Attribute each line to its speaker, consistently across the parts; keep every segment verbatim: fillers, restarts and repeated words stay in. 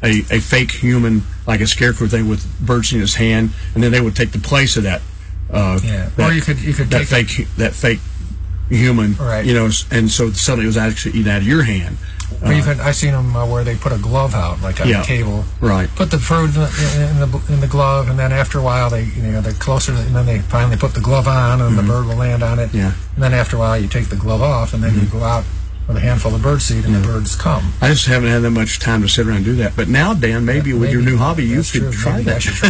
Speaker 1: a, a fake human, like a scarecrow thing with birds in his hand, and then they would take the place of that. Uh,
Speaker 2: yeah.
Speaker 1: That,
Speaker 2: or you could you could
Speaker 1: that
Speaker 2: take
Speaker 1: fake a, that fake human,
Speaker 2: right.
Speaker 1: you know, and so suddenly it was actually eating out of your hand.
Speaker 2: Or you could, I've seen them uh, where they put a glove out, like on
Speaker 1: yeah,
Speaker 2: a table.
Speaker 1: Right.
Speaker 2: Put the fruit in the, in the in the glove, and then after a while, they you know they're closer, and then they finally put the glove on, and mm-hmm. the bird will land on it.
Speaker 1: Yeah.
Speaker 2: And then after a while, you take the glove off, and then mm-hmm. you go out with a handful of birdseed, and yeah. the birds come.
Speaker 1: I just haven't had that much time to sit around and do that. But now, Dan, maybe yeah, with maybe, your new hobby, you could
Speaker 2: true.
Speaker 1: try
Speaker 2: maybe
Speaker 1: that.
Speaker 2: I should try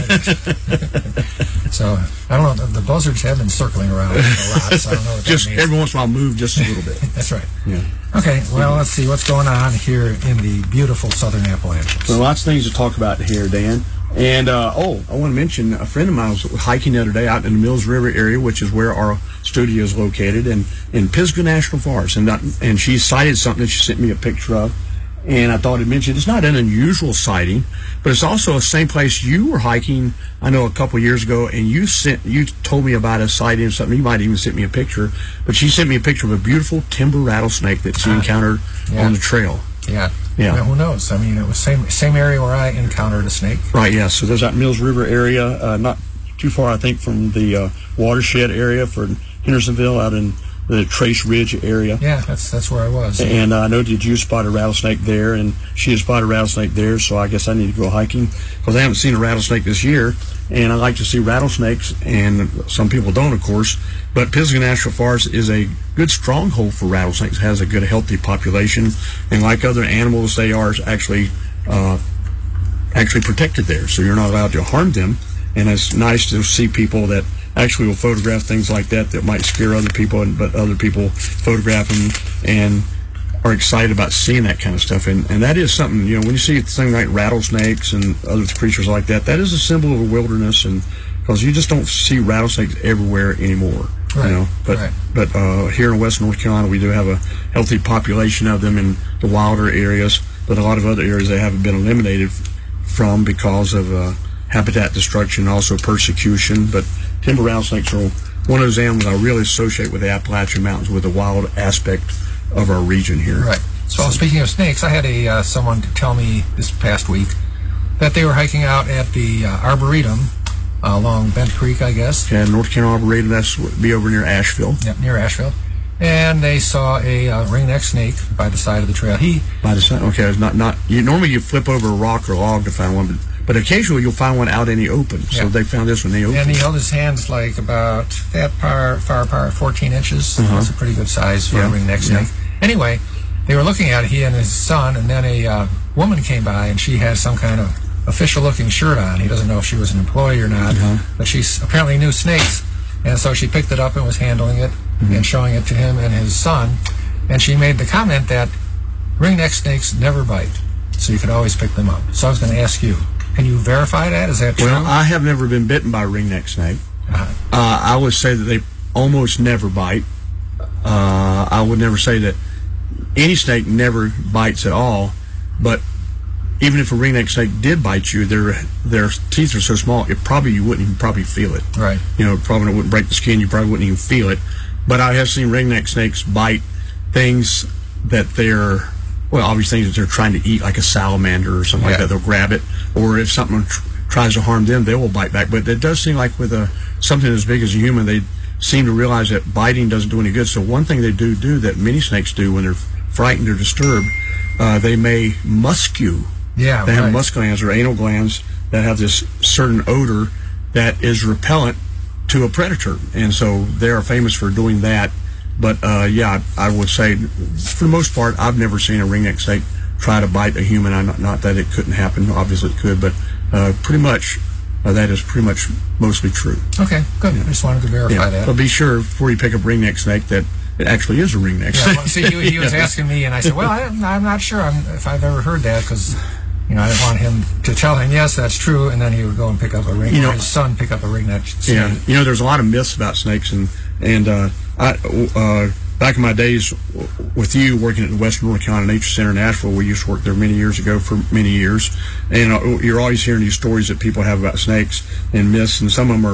Speaker 2: that. So I don't know. The, the buzzards have been circling around a lot, so I don't know what
Speaker 1: just
Speaker 2: that means.
Speaker 1: Every once in a while, move just a little bit.
Speaker 2: That's right.
Speaker 1: Yeah.
Speaker 2: Okay. Well, let's see what's going on here in the beautiful southern Appalachians.
Speaker 1: So lots of things to talk about here, Dan. And, uh, oh, I want to mention a friend of mine was hiking the other day out in the Mills River area, which is where our studio is located, and in Pisgah National Forest. And, that, and she cited something that she sent me a picture of. And I thought I'd mention it's not an unusual sighting, but it's also the same place you were hiking, I know, a couple of years ago, and you sent you told me about a sighting of something. You might even sent me a picture, but she sent me a picture of a beautiful timber rattlesnake that she ah, encountered
Speaker 2: yeah.
Speaker 1: on the trail.
Speaker 2: Yeah.
Speaker 1: Yeah.
Speaker 2: Well, who knows? I mean, it was same same area where I encountered a snake.
Speaker 1: Right, yeah. So there's that Mills River area, uh, not too far, I think, from the uh, watershed area for Hendersonville, out in the Trace Ridge area.
Speaker 2: Yeah, that's that's where I was.
Speaker 1: And uh, I know that you spotted a rattlesnake there, and she had spotted a rattlesnake there, so I guess I need to go hiking, because I haven't seen a rattlesnake this year, and I like to see rattlesnakes, and some people don't, of course, but Pisgah National Forest is a good stronghold for rattlesnakes. It has a good, healthy population, and like other animals, they are actually uh, actually protected there, so you're not allowed to harm them, and it's nice to see people that actually will photograph things like that that might scare other people, and but other people photograph them and are excited about seeing that kind of stuff. And, and that is something, you know, when you see things like rattlesnakes and other creatures like that, that is a symbol of the wilderness, and because you just don't see rattlesnakes everywhere anymore.
Speaker 2: Right.
Speaker 1: You know, but
Speaker 2: right.
Speaker 1: but uh, here in Western North Carolina, we do have a healthy population of them in the wilder areas, but a lot of other areas they haven't been eliminated from because of uh, habitat destruction, also persecution. But timber rattlesnakes are one of those animals I really associate with the Appalachian Mountains, with the wild aspect of our region here.
Speaker 2: Right. So, speaking of snakes, I had a uh, someone tell me this past week that they were hiking out at the uh, Arboretum uh, along Bent Creek, I guess.
Speaker 1: Yeah, North Carolina Arboretum, that's would be over near Asheville.
Speaker 2: Yep, near Asheville. And they saw a uh, ringneck snake by the side of the trail. He
Speaker 1: by the side. Okay, it's not not. You, normally you flip over a rock or log to find one, but. But occasionally you'll find one out in the open. So
Speaker 2: yeah.
Speaker 1: they found this one in the open.
Speaker 2: And he held his hands like about that far, far apart, fourteen inches. Uh-huh. That's a pretty good size for yeah. a ringneck snake. Yeah. Anyway, they were looking at it, he and his son, and then a uh, woman came by, and she had some kind of official-looking shirt on. He doesn't know if she was an employee or not, uh-huh. but she apparently knew snakes. And so she picked it up and was handling it mm-hmm. and showing it to him and his son. And she made the comment that ringneck snakes never bite, so you could always pick them up. So I was going to ask you, can you verify that? Is that true?
Speaker 1: Well, I have never been bitten by a ringneck snake. Uh-huh. Uh, I would say that they almost never bite. Uh, I would never say that any snake never bites at all. But even if a ringneck snake did bite you, their their teeth are so small, it probably you wouldn't even probably feel it.
Speaker 2: Right.
Speaker 1: You know, probably it wouldn't break the skin. You probably wouldn't even feel it. But I have seen ringneck snakes bite things that they're Well, obviously things that they're trying to eat, like a salamander or something yeah. like that. They'll grab it, or if something tr- tries to harm them, they will bite back. But it does seem like with a something as big as a human, they seem to realize that biting doesn't do any good. So one thing they do do that many snakes do when they're frightened or disturbed, uh, they may musk you.
Speaker 2: Yeah,
Speaker 1: they
Speaker 2: right.
Speaker 1: have musk glands or anal glands that have this certain odor that is repellent to a predator, and so they are famous for doing that. But, uh, yeah, I, I would say, for the most part, I've never seen a ringneck snake try to bite a human. I, not, not that it couldn't happen. Obviously it could. But uh, pretty much, uh, that is pretty much mostly true.
Speaker 2: Okay, good. Yeah. I just wanted to verify
Speaker 1: yeah.
Speaker 2: that.
Speaker 1: But be sure, before you pick up a ringneck snake, that it actually is a ringneck
Speaker 2: yeah,
Speaker 1: snake.
Speaker 2: Well, see, he, he was asking me, and I said, well, I, I'm not sure I'm, if I've ever heard that, because... You know, I didn't want him to tell him, yes, that's true, and then he would go and pick up a ring, you know, or his son pick up a ringneck snake.
Speaker 1: Yeah, you know, there's a lot of myths about snakes, and and uh, I, uh, back in my days with you working at the Western North Carolina Nature Center in Asheville, we used to work there many years ago for many years, and uh, you're always hearing these stories that people have about snakes and myths, and some of them are,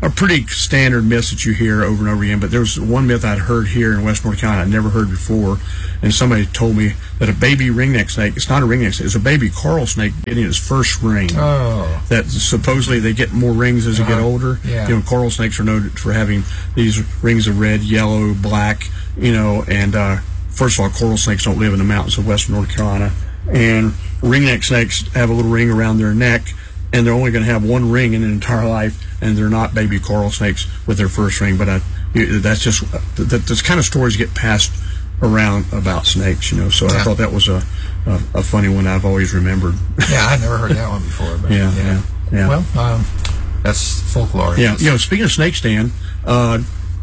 Speaker 1: are pretty standard myths that you hear over and over again. But there's one myth I'd heard here in West North Carolina I'd never heard before, and somebody told me that a baby ringneck snake, it's not a ringneck snake, it's a baby coral snake getting its first ring.
Speaker 2: Oh.
Speaker 1: That supposedly they get more rings as they
Speaker 2: Uh-huh.
Speaker 1: get older.
Speaker 2: Yeah.
Speaker 1: You know, coral snakes are noted for having these rings of red, yellow, black, you know, and uh, first of all, coral snakes don't live in the mountains of Western North Carolina. And ringneck snakes have a little ring around their neck, and they're only going to have one ring in their entire life, and they're not baby coral snakes with their first ring. But I, that's just, that, those kind of stories get passed around about snakes, you know, so
Speaker 2: Yeah.
Speaker 1: I thought that was a, a, a funny one I've always remembered.
Speaker 2: Yeah, I've never heard that one before. But
Speaker 1: Yeah,
Speaker 2: yeah.
Speaker 1: yeah, yeah.
Speaker 2: Well, um, that's folklore.
Speaker 1: Yeah, you know, speaking of snakes, Dan, uh,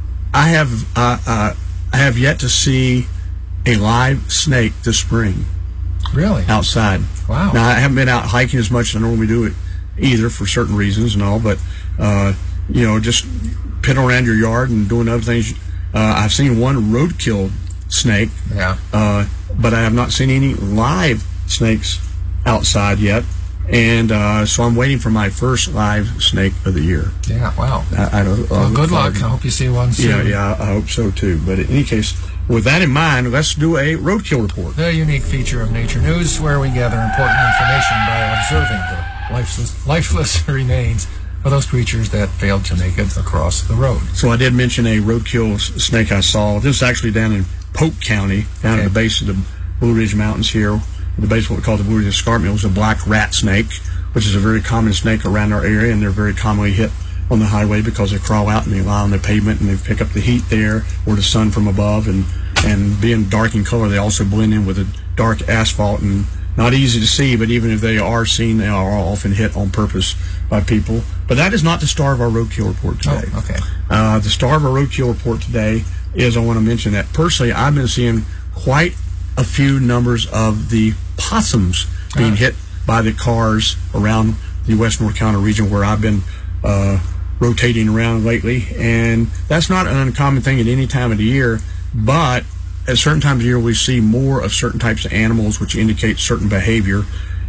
Speaker 1: I have uh, uh, I have yet to see a live snake this spring
Speaker 2: Really?
Speaker 1: outside.
Speaker 2: Wow.
Speaker 1: Now, I haven't been out hiking as much as I normally do it either for certain reasons and all, but, uh, you know, just piddling around your yard and doing other things. Uh, I've seen one roadkill snake,
Speaker 2: Yeah.
Speaker 1: uh, but I have not seen any live snakes outside yet. And uh, so I'm waiting for my first live snake of the year.
Speaker 2: Yeah. Wow.
Speaker 1: I, I don't,
Speaker 2: Well,
Speaker 1: uh,
Speaker 2: good luck. I hope you see one soon.
Speaker 1: Yeah, yeah, I hope so too. But in any case, with that in mind, let's do a roadkill report.
Speaker 2: The unique feature of Nature News, where we gather important information by observing the lifeless, lifeless remains of those creatures that failed to make it across the road.
Speaker 1: So I did mention a roadkill s- snake I saw. This is actually down in Polk County, down
Speaker 2: Okay.
Speaker 1: at the base of the Blue Ridge Mountains here. The base of what we call the Blue Ridge Escarpment. It was a black rat snake, which is a very common snake around our area, and they're very commonly hit on the highway because they crawl out and they lie on the pavement and they pick up the heat there or the sun from above, and and being dark in color, they also blend in with the dark asphalt and not easy to see, but even if they are seen, they are often hit on purpose by people. But that is not the star of our roadkill report today.
Speaker 2: Oh, okay.
Speaker 1: Uh, the star of our roadkill report today is, I want to mention that personally I've been seeing quite a few numbers of the possums being
Speaker 2: Ah.
Speaker 1: hit by the cars around the West North Carolina region where I've been uh, rotating around lately. And that's not an uncommon thing at any time of the year, but at certain times of year we see more of certain types of animals, which indicate certain behavior.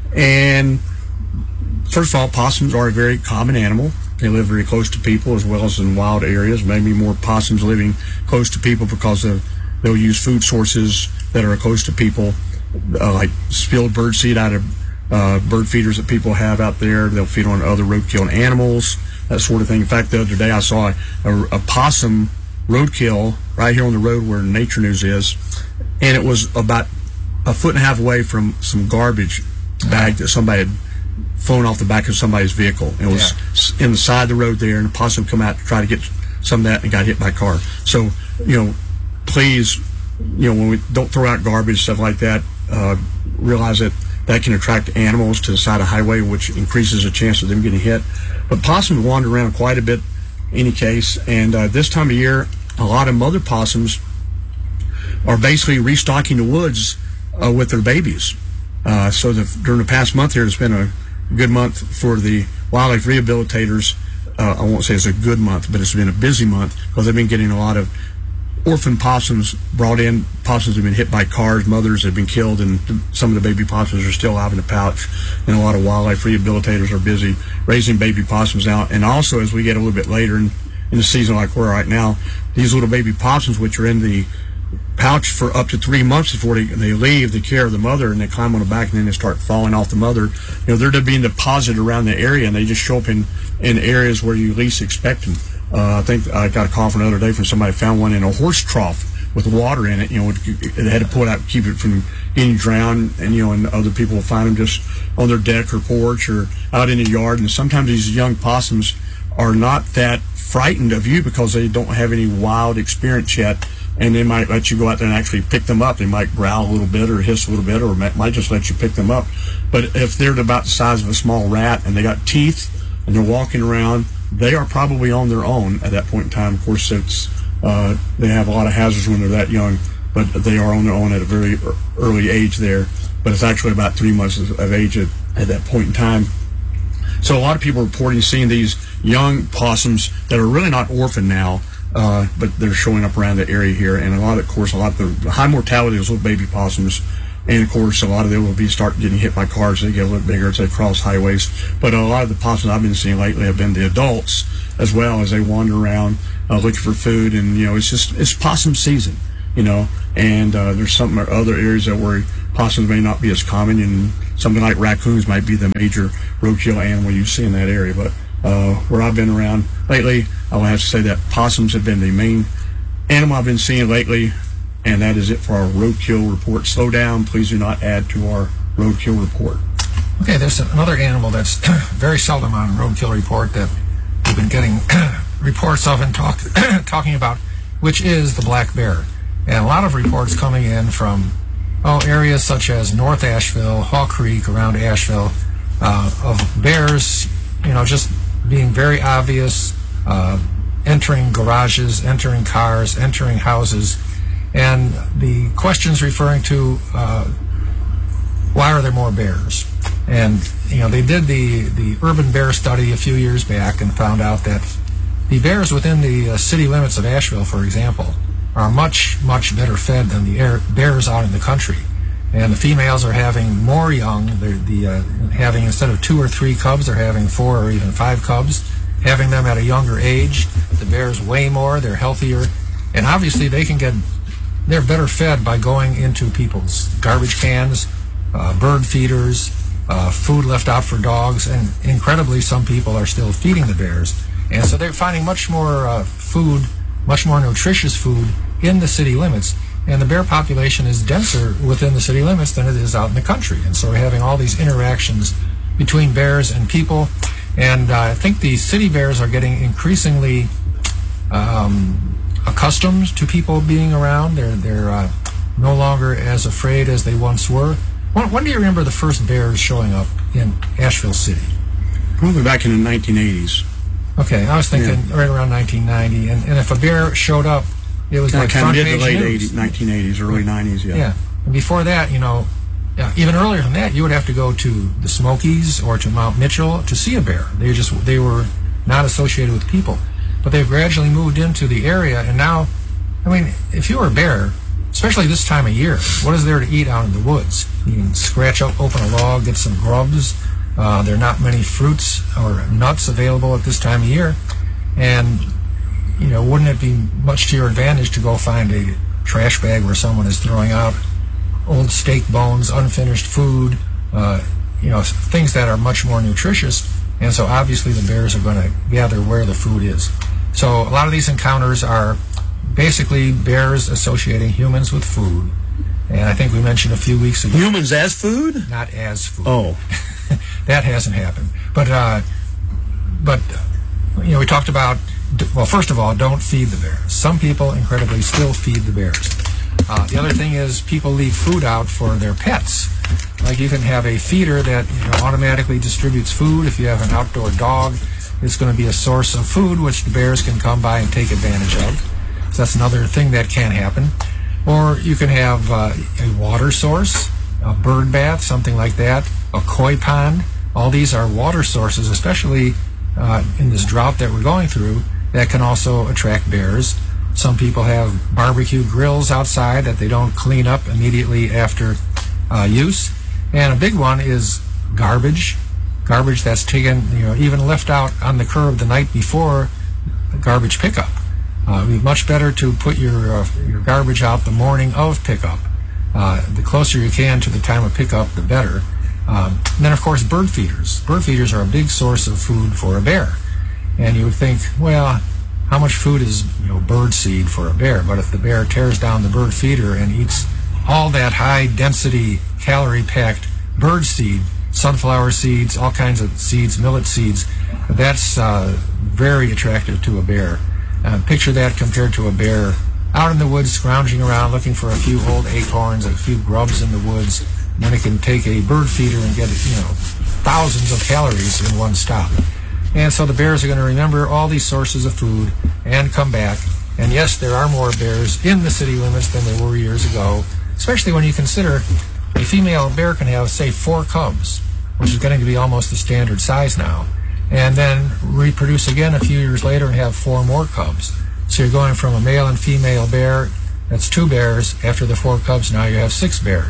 Speaker 1: And first of all, possums are a very common animal. They live very close to people as well as in wild areas. Maybe more possums living close to people because of, they'll use food sources that are close to people, uh, like spilled bird seed out of uh, bird feeders that people have out there. They'll feed on other roadkill animals, that sort of thing. In fact, the other day I saw a, a, a possum roadkill right here on the road where Nature News is, and it was about a foot and a half away from some garbage bag that somebody had flown off the back of somebody's vehicle. It was s in the side of the road there, and a possum come out to try to get some of that and got hit by a car. So, you know, please, you know, when we don't throw out garbage, stuff like that, uh, realize that that can attract animals to the side of the highway, which increases the chance of them getting hit. But possums wander around quite a bit in any case, and uh, this time of year, a lot of mother possums are basically restocking the woods uh, with their babies. Uh, so the, during the past month here, it's been a good month for the wildlife rehabilitators. Uh, I won't say it's a good month, but it's been a busy month because they've been getting a lot of orphan possums brought in. Possums have been hit by cars, mothers have been killed, and some of the baby possums are still alive in the pouch. And a lot of wildlife rehabilitators are busy raising baby possums out. And also, as we get a little bit later in, in the season like we're right now, these little baby possums, which are in the pouch for up to three months before they, they leave the care of the mother, and they climb on the back and then they start falling off the mother. You know, they're being deposited around the area, and they just show up in, in areas where you least expect them. Uh, I think I got a call from the other day from somebody found one in a horse trough with water in it. You know, it, it had to pull it out to keep it from getting drowned, and you know, and other people will find them just on their deck or porch or out in the yard. And sometimes these young possums are not that frightened of you because they don't have any wild experience yet, and they might let you go out there and actually pick them up. They might growl a little bit or hiss a little bit, or might just let you pick them up. But if they're about the size of a small rat and they got teeth and they're walking around, they are probably on their own at that point in time. Of course, it's uh, they have a lot of hazards when they're that young, but they are on their own at a very early age there. But it's actually about three months of age at, at that point in time. So a lot of people are reporting seeing these young possums that are really not orphaned now, uh, but they're showing up around the area here. And a lot, of course, a lot of the high mortality of those little baby possums And of course, a lot of them will be start getting hit by cars as they get a little bigger as they cross highways. But a lot of the possums I've been seeing lately have been the adults as well, as they wander around uh, looking for food. And you know, it's just it's possum season, you know. And uh, there's some other areas that where possums may not be as common, and something like raccoons might be the major roadkill animal you see in that area. But uh, where I've been around lately, I will have to say that possums have been the main animal I've been seeing lately. And that is it for our roadkill report. Slow down. Please do not add to our roadkill report.
Speaker 2: Okay, there's another animal that's very seldom on roadkill report that we've been getting reports of and talk, talking about, which is the black bear. And a lot of reports coming in from oh, areas such as North Asheville, Hall Creek, around Asheville, uh, of bears, you know, just being very obvious, uh, entering garages, entering cars, entering houses. And the questions referring to uh, why are there more bears? And, you know, they did the, the urban bear study a few years back and found out that the bears within the uh, city limits of Asheville, for example, are much, much better fed than the air, bears out in the country. And the females are having more young. They're the, uh, having, instead of two or three cubs, they're having four or even five cubs, having them at a younger age. The bears weigh more, they're healthier, and obviously they can get they're better fed by going into people's garbage cans, uh, bird feeders, uh, food left out for dogs, and incredibly, some people are still feeding the bears. And so they're finding much more uh, food, much more nutritious food in the city limits. And the bear population is denser within the city limits than it is out in the country. And so we're having all these interactions between bears and people. And uh, I think the city bears are getting increasingly um, accustomed to people being around. They're they're uh, no longer as afraid as they once were. When, when do you remember the first bears showing up in Asheville City?
Speaker 1: Probably back in the nineteen eighties.
Speaker 2: Okay, I was thinking yeah. right around nineteen ninety. And, and if a bear showed up, it was like front page
Speaker 1: news. Kind of mid to late
Speaker 2: eighties,
Speaker 1: nineteen eighties, early nineties, yeah.
Speaker 2: Yeah. And before that, you know, uh, even earlier than that, you would have to go to the Smokies or to Mount Mitchell to see a bear. They just they were not associated with people. But they've gradually moved into the area, and now, I mean, if you were a bear, especially this time of year, what is there to eat out in the woods? You can scratch up, open a log, get some grubs. Uh, there are not many fruits or nuts available at this time of year. And, you know, wouldn't it be much to your advantage to go find a trash bag where someone is throwing out old steak bones, unfinished food, uh, you know, things that are much more nutritious? And so obviously the bears are going to gather where the food is. So a lot of these encounters are basically bears associating humans with food. And I think we mentioned a few weeks ago.
Speaker 1: Humans as food?
Speaker 2: Not as food.
Speaker 1: Oh.
Speaker 2: That hasn't happened. But, uh, but you know, we talked about, well, first of all, don't feed the bears. Some people, incredibly, still feed the bears. Uh, the other thing is people leave food out for their pets. Like you can have a feeder that you know, automatically distributes food. If you have an outdoor dog, it's going to be a source of food which the bears can come by and take advantage of. So that's another thing that can happen. Or you can have uh, a water source, a bird bath, something like that, a koi pond. All these are water sources, especially uh, in this drought that we're going through, that can also attract bears. Some people have barbecue grills outside that they don't clean up immediately after uh, use. And a big one is garbage. Garbage that's taken, you know, even left out on the curb the night before garbage pickup. Uh, it would be much better to put your uh, your garbage out the morning of pickup. Uh, the closer you can to the time of pickup, the better. Um, and then, of course, bird feeders. Bird feeders are a big source of food for a bear. And you would think, well, how much food is you know bird seed for a bear? But if the bear tears down the bird feeder and eats all that high-density, calorie-packed bird seed, sunflower seeds, all kinds of seeds, millet seeds, that's uh, very attractive to a bear. Uh, picture that compared to a bear out in the woods scrounging around looking for a few old acorns, a few grubs in the woods, and then it can take a bird feeder and get you know thousands of calories in one stop. And so the bears are going to remember all these sources of food and come back. And yes, there are more bears in the city limits than there were years ago, especially when you consider a female bear can have, say, four cubs, which is getting to be almost the standard size now, and then reproduce again a few years later and have four more cubs. So you're going from a male and female bear, that's two bears. After the four cubs, now you have six bears.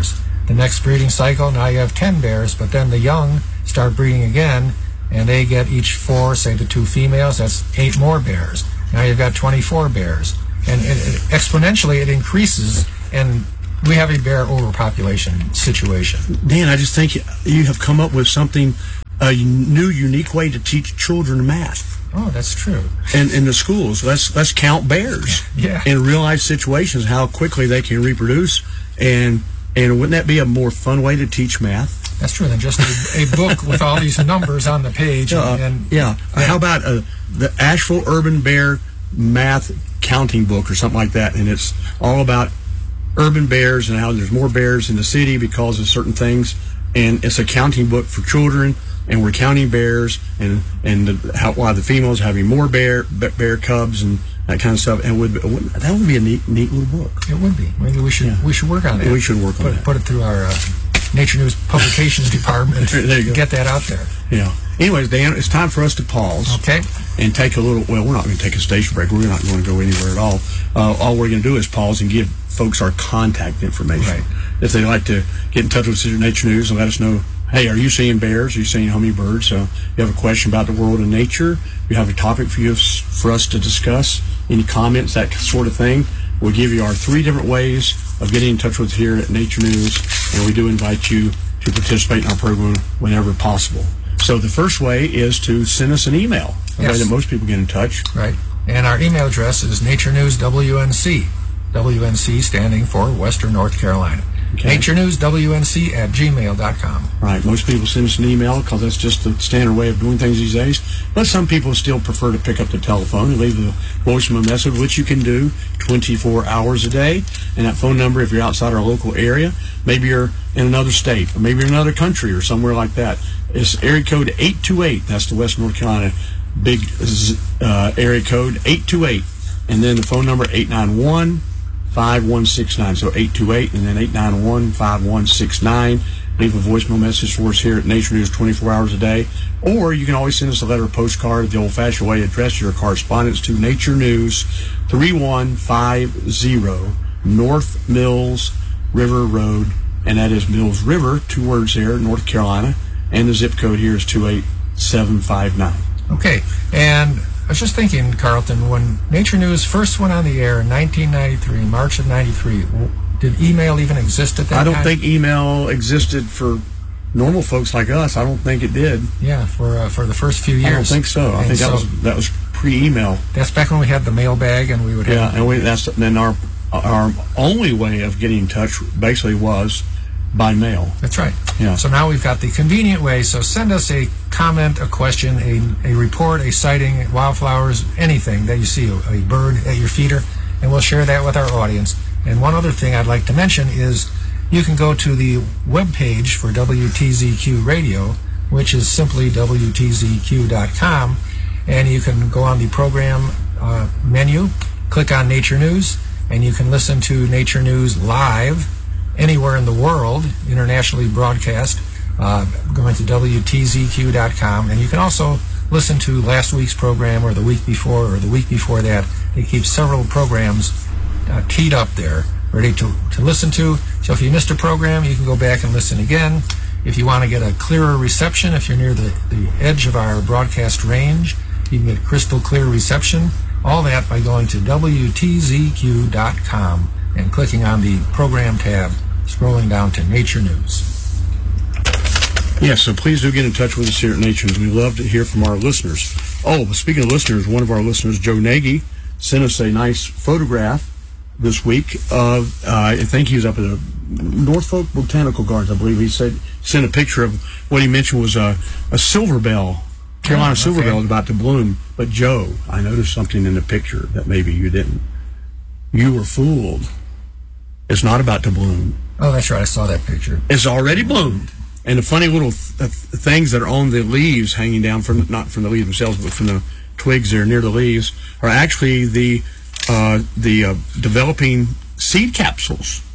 Speaker 2: the next breeding cycle, now you have ten bears, but then the young start breeding again, and they get each four, say the two females, that's eight more bears. Now you've got twenty-four bears. And it, it, exponentially it increases, and we have a bear overpopulation situation.
Speaker 1: Dan, I just think you have come up with something, a new, unique way to teach children math.
Speaker 2: Oh, that's true.
Speaker 1: And in the schools, let's let's count bears.
Speaker 2: Yeah.
Speaker 1: In real life situations, how quickly they can reproduce, and and wouldn't that be a more fun way to teach math?
Speaker 2: That's true than just a, a book with all these numbers on the page.
Speaker 1: Uh,
Speaker 2: and, and
Speaker 1: yeah. yeah. How about uh, the Asheville Urban Bear Math Counting Book or something like that? And it's all about urban bears and how there's more bears in the city because of certain things. And it's a counting book for children. And we're counting bears, and and the, how, why the females are having more bear bear cubs and that kind of stuff. And would, would that would be a neat neat little book.
Speaker 2: It would be. Maybe we should yeah. we should work on that.
Speaker 1: We should work
Speaker 2: put,
Speaker 1: on that.
Speaker 2: Put it through our uh, Nature News Publications Department.
Speaker 1: There you go.
Speaker 2: Get that out there.
Speaker 1: Yeah. Anyways, Dan, it's time for us to pause.
Speaker 2: Okay.
Speaker 1: And take a little. Well, we're not going to take a station break. We're not going to go anywhere at all. Uh, all we're going to do is pause and give folks our contact information.
Speaker 2: Right.
Speaker 1: If they'd like to get in touch with Nature News and let us know. Hey, are you seeing bears? Are you seeing hummingbirds? So you have a question about the world of nature. You have a topic for you for us to discuss. Any comments, that sort of thing. We'll give you our three different ways of getting in touch with us here at Nature News, and we do invite you to participate in our program whenever possible. So the first way is to send us an email, the
Speaker 2: yes.
Speaker 1: way that most people get in touch.
Speaker 2: Right. And our email address is Nature News W N C. W N C standing for Western North Carolina. Okay. Nature News W N C at gmail dot com.
Speaker 1: Right. Most people send us an email because that's just the standard way of doing things these days. But some people still prefer to pick up the telephone and leave a voicemail message, which you can do twenty-four hours a day. And that phone number, if you're outside our local area, maybe you're in another state, or maybe you're in another country or somewhere like that, it's area code eight two eight. That's the West North Carolina big uh, area code, eight two eight. And then the phone number, eight nine one, five one six nine. So eight two eight and then eight nine one, five one six nine. Leave a voicemail message for us here at Nature News twenty-four hours a day. Or you can always send us a letter or postcard the old-fashioned way. Address your correspondence to Nature News, three one five zero North Mills River Road. And that is Mills River, two words there, North Carolina. And the zip code here is two eight seven five nine.
Speaker 2: Okay. And I was just thinking, Carlton, when Nature News first went on the air in nineteen ninety-three, March of ninety-three, did email even exist at that time?
Speaker 1: I don't
Speaker 2: time?
Speaker 1: think email existed for normal folks like us. I don't think it did.
Speaker 2: Yeah, for uh, for the first few years.
Speaker 1: I don't think so. I
Speaker 2: and
Speaker 1: think that
Speaker 2: so
Speaker 1: was that was pre-email.
Speaker 2: That's back when we had the mailbag, and we would have...
Speaker 1: Yeah, and we, that's then our our only way of getting in touch basically was by mail.
Speaker 2: That's right.
Speaker 1: Yeah.
Speaker 2: So now we've got the convenient way. So send us a comment, a question, a, a report, a sighting, wildflowers, anything that you see, a, a bird at your feeder, and we'll share that with our audience. And one other thing I'd like to mention is you can go to the webpage for W T Z Q Radio, which is simply W T Z Q dot com, and you can go on the program uh, menu, click on Nature News, and you can listen to Nature News live anywhere in the world, internationally broadcast, uh, going to W T Z Q dot com. And you can also listen to last week's program or the week before or the week before that. They keep several programs uh, teed up there, ready to, to listen to. So if you missed a program, you can go back and listen again. If you want to get a clearer reception, if you're near the, the edge of our broadcast range, you can get crystal clear reception. All that by going to W T Z Q dot com and clicking on the program tab, scrolling down to Nature News.
Speaker 1: Yes, so please do get in touch with us here at Nature News. We love to hear from our listeners. Oh, speaking of listeners, one of our listeners, Joe Nagy, sent us a nice photograph this week of, uh, I think he was up at the Norfolk Botanical Gardens, I believe. He said, sent a picture of what he mentioned was a, a silver bell. Carolina
Speaker 2: oh, okay.
Speaker 1: silver bell is about to bloom. But Joe, I noticed something in the picture that maybe you didn't. You were fooled. It's not about to bloom.
Speaker 2: Oh, that's right. I saw that picture.
Speaker 1: It's already bloomed. And the funny little th- th- things that are on the leaves hanging down, from not from the leaves themselves, but from the twigs there near the leaves, are actually the uh, the uh, developing seed capsules.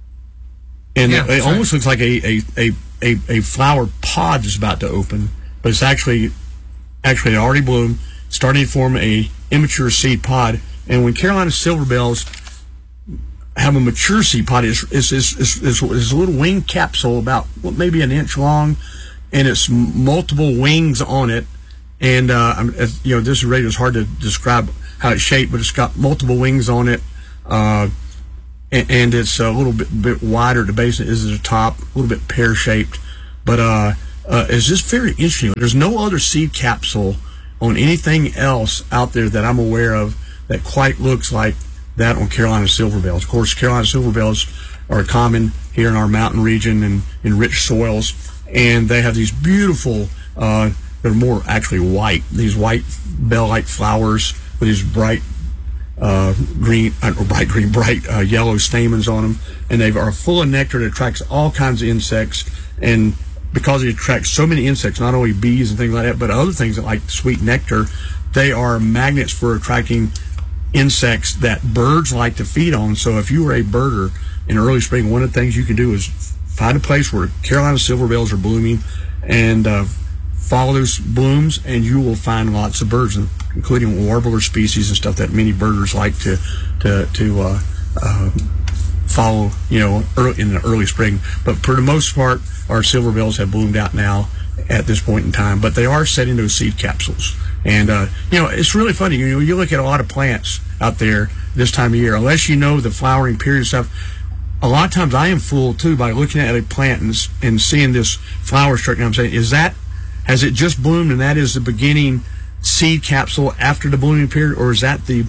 Speaker 1: And
Speaker 2: yeah,
Speaker 1: it, it almost
Speaker 2: right.
Speaker 1: looks like a, a, a, a, a flower pod is about to open, but it's actually actually already bloomed, starting to form a immature seed pod. And when Carolina silver bells have a mature seed pod. It's, it's, it's, it's, it's, it's a little wing capsule about well, maybe an inch long, and it's multiple wings on it. And, uh, you know, this radio is hard to describe how it's shaped, but it's got multiple wings on it. Uh, and, and it's a little bit, bit wider at the base than it is at the top, a little bit pear-shaped. But uh, uh, it's just very interesting. There's no other seed capsule on anything else out there that I'm aware of that quite looks like that on Carolina silver bells. Of course, Carolina silver bells are common here in our mountain region and in rich soils, and they have these beautiful, uh, they're more actually white, these white bell-like flowers with these bright uh, green, uh, or bright green, bright uh, yellow stamens on them, and they are full of nectar that attracts all kinds of insects. And because they attract so many insects, not only bees and things like that, but other things that like sweet nectar, they are magnets for attracting insects that birds like to feed on. So if you were a birder in early spring, one of the things you can do is find a place where Carolina silver bells are blooming and uh, follow those blooms, and you will find lots of birds, including warbler species and stuff that many birders like to to to uh, uh, follow, you know, early, in the early spring. But for the most part, our silver bells have bloomed out now at this point in time, but they are setting those seed capsules. And, uh, you know, it's really funny. You know, you look at a lot of plants out there this time of year, unless you know the flowering period stuff. A lot of times I am fooled, too, by looking at a plant and, and seeing this flower structure. And I'm saying, is that, has it just bloomed and that is the beginning seed capsule after the blooming period, or is that the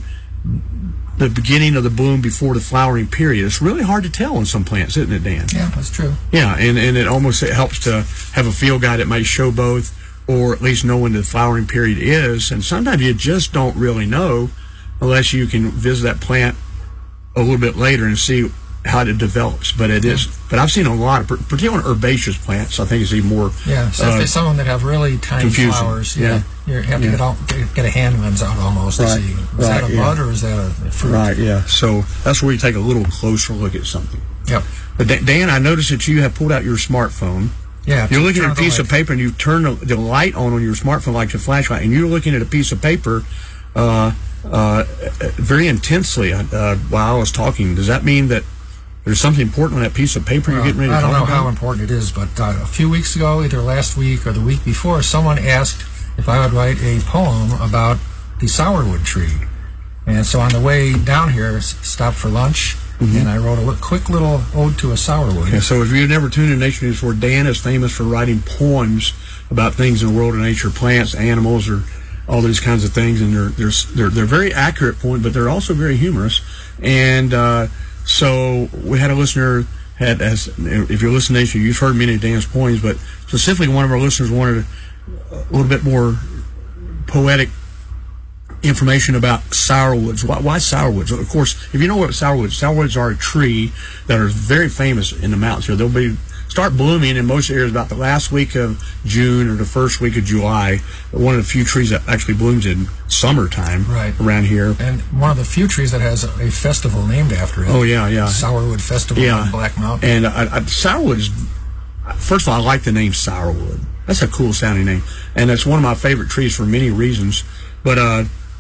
Speaker 1: the beginning of the bloom before the flowering period? It's really hard to tell on some plants, isn't it, Dan?
Speaker 2: Yeah, that's true.
Speaker 1: Yeah, and, and it almost it helps to have a field guide that might show both, or at least know when the flowering period is. And sometimes you just don't really know unless you can visit that plant a little bit later and see how it develops. But it is. But I've seen a lot of, particularly on herbaceous plants, I think it's even more.
Speaker 2: Yeah, so
Speaker 1: uh,
Speaker 2: if there's some of them that have really tiny
Speaker 1: confusing.
Speaker 2: flowers,
Speaker 1: Yeah.
Speaker 2: yeah, you have to
Speaker 1: Yeah.
Speaker 2: get, all, get, get a hand lens out almost
Speaker 1: Right.
Speaker 2: to see, is
Speaker 1: Right,
Speaker 2: that a
Speaker 1: yeah.
Speaker 2: bud or is that a fruit?
Speaker 1: Right, yeah. So that's where you take a little closer look at something.
Speaker 2: Yep.
Speaker 1: But Da- Dan, I noticed that you have pulled out your smartphone.
Speaker 2: Yeah.
Speaker 1: You're looking
Speaker 2: turn
Speaker 1: at a
Speaker 2: the
Speaker 1: piece
Speaker 2: light.
Speaker 1: of paper, and you turn the, the light on on your smartphone like a flashlight, and you're looking at a piece of paper uh, uh, very intensely uh, while I was talking. Does that mean that there's something important on that piece of paper you're
Speaker 2: Well,
Speaker 1: getting ready to
Speaker 2: I don't
Speaker 1: talk
Speaker 2: know
Speaker 1: about?
Speaker 2: how important it is, but uh, a few weeks ago, either last week or the week before, someone asked if I would write a poem about the sourwood tree. And so on the way down here, s- stopped for lunch, mm-hmm. and I wrote a li- quick little ode to a sourwood.
Speaker 1: Okay, so if you've never tuned in to Nature News before, Dan is famous for writing poems about things in the world of nature, plants, animals, or all these kinds of things, and they're they're they're, they're very accurate poems, but they're also very humorous. And uh, so we had a listener had as if you're listening to Nature, you've heard many of Dan's poems, but specifically one of our listeners wanted a little bit more poetic information about sourwoods. Why, why sourwoods? Of course, if you know what sourwoods, sourwoods are a tree that are very famous in the mountains here. They'll be start blooming in most areas about the last week of June or the first week of July. One of the few trees that actually blooms in summertime
Speaker 2: Right.
Speaker 1: around here.
Speaker 2: And one of the few trees that has a festival named after it.
Speaker 1: Oh yeah, yeah,
Speaker 2: Sourwood Festival
Speaker 1: yeah.
Speaker 2: in Black Mountain.
Speaker 1: And I, I, sourwoods. First of all, I like the name sourwood. That's a cool sounding name, and it's one of my favorite trees for many reasons. But uh,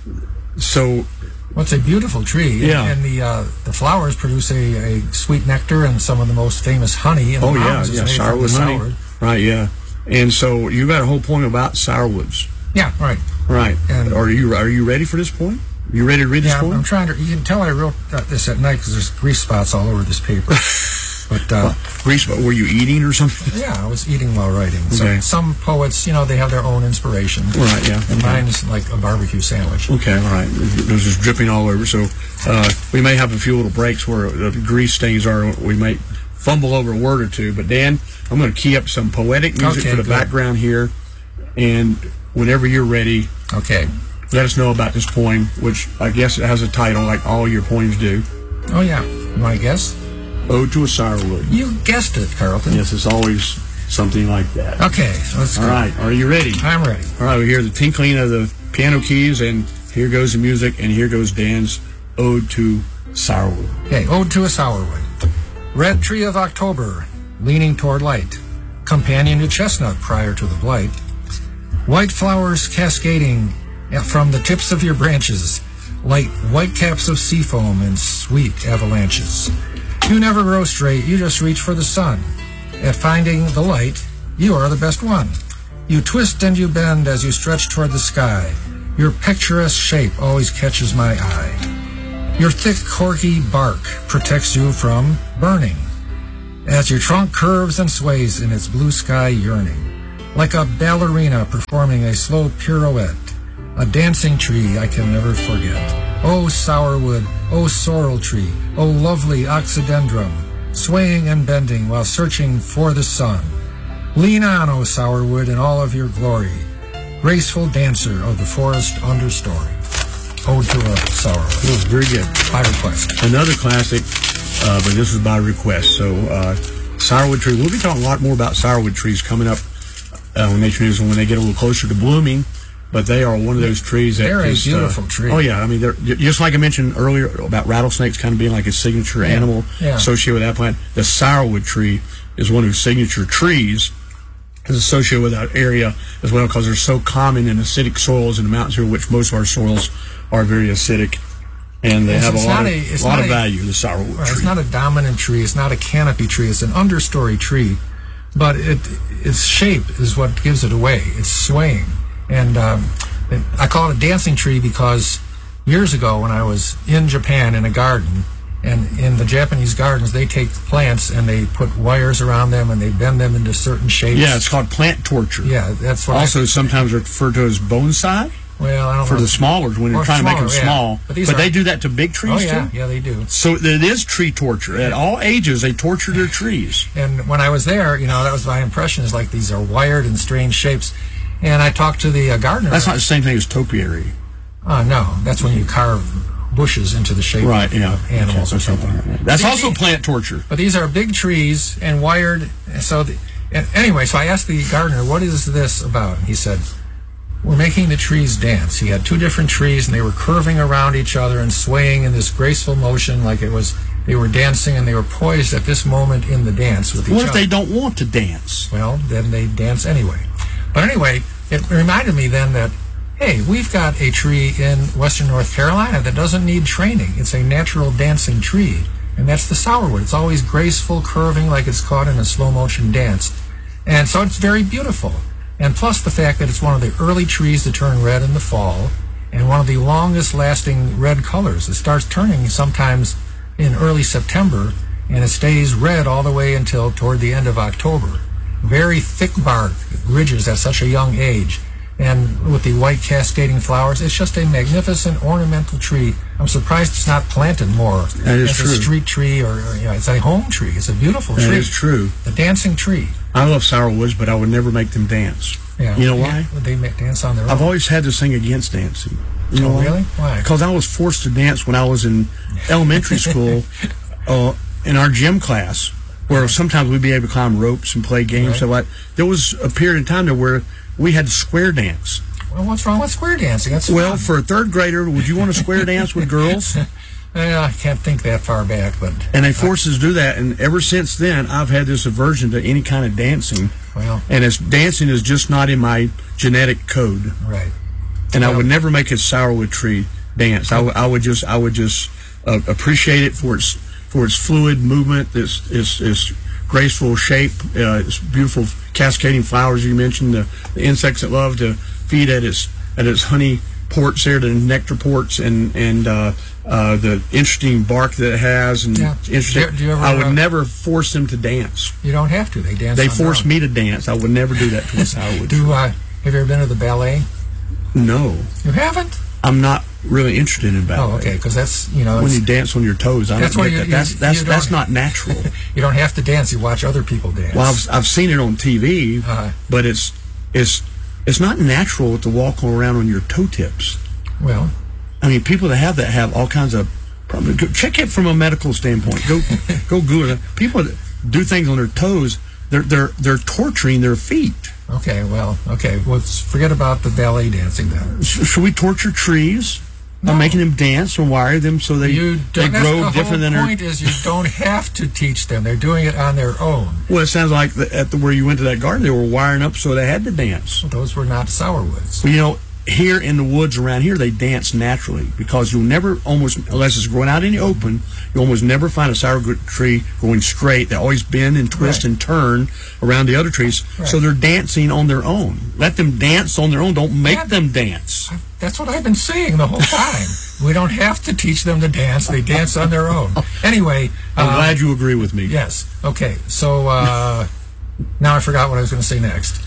Speaker 1: so.
Speaker 2: Well, it's a beautiful tree,
Speaker 1: Yeah.
Speaker 2: and, and the uh, the flowers produce a, a sweet nectar, and some of the most famous honey in the
Speaker 1: Oh yeah,
Speaker 2: mountains is
Speaker 1: yeah,
Speaker 2: made from
Speaker 1: sourwood
Speaker 2: the
Speaker 1: honey.
Speaker 2: sourwood.
Speaker 1: Right, yeah. And so you got a whole poem about sourwoods.
Speaker 2: Yeah, right.
Speaker 1: Right.
Speaker 2: And-
Speaker 1: are you are you ready for this poem? You ready to read this
Speaker 2: Yeah, I'm,
Speaker 1: poem?
Speaker 2: I'm trying to. You can tell I wrote uh, this at night because there's grease spots all over this paper. But uh,
Speaker 1: Grease, but were you eating or something?
Speaker 2: yeah, I was eating while writing. So
Speaker 1: Okay.
Speaker 2: some poets, you know, they have their own inspiration.
Speaker 1: Right, yeah.
Speaker 2: And
Speaker 1: Okay.
Speaker 2: mine's like a barbecue sandwich.
Speaker 1: Okay, all right. There's just dripping all over. So uh, we may have a few little breaks where the grease stains are. We might fumble over a word or two. But Dan, I'm going to key up some poetic music
Speaker 2: Okay,
Speaker 1: for the
Speaker 2: good.
Speaker 1: background here. And whenever you're ready,
Speaker 2: Okay.
Speaker 1: let us know about this poem, which I guess it has a title like all your poems do.
Speaker 2: Oh yeah. You want to guess?
Speaker 1: Ode to a Sourwood.
Speaker 2: You guessed it, Carlton.
Speaker 1: Yes, it's always something like that.
Speaker 2: Okay. So let's
Speaker 1: All
Speaker 2: go.
Speaker 1: right, are you ready?
Speaker 2: I'm ready.
Speaker 1: All right, we hear the tinkling of the piano keys, and here goes the music, and here goes Dan's Ode to Sourwood.
Speaker 2: Okay, Ode to a Sourwood. Red tree of October, leaning toward light, companion to chestnut prior to the blight. White flowers cascading from the tips of your branches, light white caps of sea foam and sweet avalanches. You never grow straight, you just reach for the sun. At finding the light, you are the best one. You twist and you bend as you stretch toward the sky. Your picturesque shape always catches my eye. Your thick, corky bark protects you from burning, as your trunk curves and sways in its blue sky yearning. Like a ballerina performing a slow pirouette, a dancing tree I can never forget. Oh, sourwood, oh, sorrel tree, oh, lovely oxydendrum, swaying and bending while searching for the sun. Lean on, oh, sourwood, in all of your glory, graceful dancer of the forest understory. Ode to a sourwood.
Speaker 1: Oh, very good.
Speaker 2: By request.
Speaker 1: Another classic, uh, but this is by request. So, uh, sourwood tree. We'll be talking a lot more about sourwood trees coming up uh, when they when they get a little closer to blooming. But they are one of those trees that
Speaker 2: they're
Speaker 1: is,
Speaker 2: a beautiful
Speaker 1: uh,
Speaker 2: tree.
Speaker 1: Oh yeah, I mean, they're just like I mentioned earlier about rattlesnakes kind of being like a signature
Speaker 2: yeah.
Speaker 1: animal
Speaker 2: yeah.
Speaker 1: associated with that plant. The sourwood tree is one of those signature trees. Is associated with that area as well because they're so common in acidic soils in the mountains here, which most of our soils are very acidic, and they
Speaker 2: yes,
Speaker 1: have a lot, of,
Speaker 2: a,
Speaker 1: lot of
Speaker 2: a,
Speaker 1: value. The sourwood
Speaker 2: right,
Speaker 1: tree.
Speaker 2: It's not a dominant tree. It's not a canopy tree. It's an understory tree, but it its shape is what gives it away. It's swaying, and um, it, I call it a dancing tree because years ago when I was in Japan in a garden. And in the Japanese gardens, they take plants and they put wires around them and they bend them into certain shapes.
Speaker 1: Yeah, it's called plant torture.
Speaker 2: Yeah, that's what.
Speaker 1: Also,
Speaker 2: I,
Speaker 1: sometimes referred to as bonsai.
Speaker 2: Well, I don't
Speaker 1: for
Speaker 2: know.
Speaker 1: the smaller when you're
Speaker 2: or
Speaker 1: trying
Speaker 2: smaller,
Speaker 1: to make them
Speaker 2: yeah.
Speaker 1: small.
Speaker 2: But,
Speaker 1: but
Speaker 2: are,
Speaker 1: they do that to big trees
Speaker 2: oh, yeah,
Speaker 1: too.
Speaker 2: Yeah, they do.
Speaker 1: So it is tree torture at all ages. They torture their trees.
Speaker 2: And when I was there, you know, that was my impression. Is like these are wired in strange shapes. And I talked to the uh, gardener.
Speaker 1: That's not the same thing as topiary.
Speaker 2: Oh uh, no, that's when you carve bushes into the shape
Speaker 1: right,
Speaker 2: of,
Speaker 1: yeah.
Speaker 2: of animals
Speaker 1: okay,
Speaker 2: or something.
Speaker 1: Right. That's
Speaker 2: but
Speaker 1: also
Speaker 2: these,
Speaker 1: plant torture.
Speaker 2: But these are big trees and wired. So the, and anyway, so I asked the gardener, "What is this about?" And he said, "We're making the trees dance." He had two different trees, and they were curving around each other and swaying in this graceful motion, like it was they were dancing, and they were poised at this moment in the dance with each other.
Speaker 1: What if they don't want to dance?
Speaker 2: Well, then they dance anyway. But anyway, it reminded me then that, hey, we've got a tree in western North Carolina that doesn't need training. It's a natural dancing tree, and that's the sourwood. It's always graceful, curving like it's caught in a slow-motion dance. And so it's very beautiful. And plus the fact that it's one of the early trees to turn red in the fall, and one of the longest-lasting red colors. It starts turning sometimes in early September, and it stays red all the way until toward the end of October. Very thick bark ridges at such a young age. And with the white cascading flowers, it's just a magnificent ornamental tree. I'm surprised it's not planted more.
Speaker 1: That is
Speaker 2: as
Speaker 1: true.
Speaker 2: a street tree, or, or you know, it's a home tree. It's a beautiful
Speaker 1: that
Speaker 2: tree.
Speaker 1: That is true.
Speaker 2: The dancing tree.
Speaker 1: I love sourwoods, but I would never make them dance.
Speaker 2: Yeah.
Speaker 1: You know why?
Speaker 2: Yeah, they make dance on their own.
Speaker 1: I've always had this thing against dancing. You know
Speaker 2: oh,
Speaker 1: why?
Speaker 2: really? Why?
Speaker 1: Because I was forced to dance when I was in elementary school uh, in our gym class, where sometimes we'd be able to climb ropes and play games.
Speaker 2: Right.
Speaker 1: So like, there was a period of time there where we had to square dance.
Speaker 2: Well, what's wrong with square dancing? That's
Speaker 1: well,
Speaker 2: fun.
Speaker 1: for a third grader, would you want to square dance with girls?
Speaker 2: Well, I can't think that far back, but
Speaker 1: and they forced us to do that. And ever since then, I've had this aversion to any kind of dancing.
Speaker 2: Well,
Speaker 1: and it's dancing is just not in my genetic code.
Speaker 2: Right.
Speaker 1: And
Speaker 2: well,
Speaker 1: I would never make a sourwood tree dance. I, w- I would just I would just uh, appreciate it for its for its fluid movement, its its, its graceful shape, uh, its beautiful cascading flowers. You mentioned the, the insects that love to feed at its at its honey ports there, the nectar ports, and and uh, uh, the interesting bark that it has. And
Speaker 2: yeah.
Speaker 1: interesting.
Speaker 2: Do you, do you ever,
Speaker 1: I would
Speaker 2: uh,
Speaker 1: never force them to dance.
Speaker 2: You don't have to. They dance.
Speaker 1: They
Speaker 2: on
Speaker 1: force
Speaker 2: their own.
Speaker 1: me to dance. I would never do that to a sourwood.
Speaker 2: Do uh, have you ever been to the ballet?
Speaker 1: No.
Speaker 2: You haven't?
Speaker 1: I'm not really interested in ballet.
Speaker 2: Oh, okay. Because that's you know
Speaker 1: when you dance on your toes. I
Speaker 2: that's
Speaker 1: don't
Speaker 2: where
Speaker 1: get
Speaker 2: you,
Speaker 1: that. That's
Speaker 2: you,
Speaker 1: that's
Speaker 2: you
Speaker 1: that's not natural.
Speaker 2: You don't have to dance. You watch other people dance.
Speaker 1: Well, I've, I've seen it on T V,
Speaker 2: uh,
Speaker 1: but it's it's it's not natural to walk around on your toe tips.
Speaker 2: Well,
Speaker 1: I mean, people that have that have all kinds of problems. Go, check it from a medical standpoint. Go go Google it. People that do things on their toes, they're they're they're torturing their feet.
Speaker 2: Okay, well, okay. Let's forget about the ballet dancing then.
Speaker 1: Sh- should we torture trees?
Speaker 2: No.
Speaker 1: By making them dance and wire them so they,
Speaker 2: you
Speaker 1: they grow
Speaker 2: the
Speaker 1: different than their...
Speaker 2: The point is you don't have to teach them. They're doing it on their own.
Speaker 1: Well, it sounds like the, at the where you went to that garden, they were wiring up so they had to dance.
Speaker 2: Well, those were not sourwoods.
Speaker 1: Well, you know, here in the woods around here, they dance naturally because you'll never almost, unless it's growing out in the open, you almost never find a sourwood tree going straight. They always bend and twist
Speaker 2: Right.
Speaker 1: and turn around the other trees.
Speaker 2: Right.
Speaker 1: So they're dancing on their own. Let them dance on their own. Don't make
Speaker 2: Yeah.
Speaker 1: them dance.
Speaker 2: That's what I've been saying the whole time. We don't have to teach them to dance. They dance on their own. Anyway.
Speaker 1: I'm
Speaker 2: um,
Speaker 1: glad you agree with me.
Speaker 2: Yes. Okay. So uh, now I forgot what I was going to say next.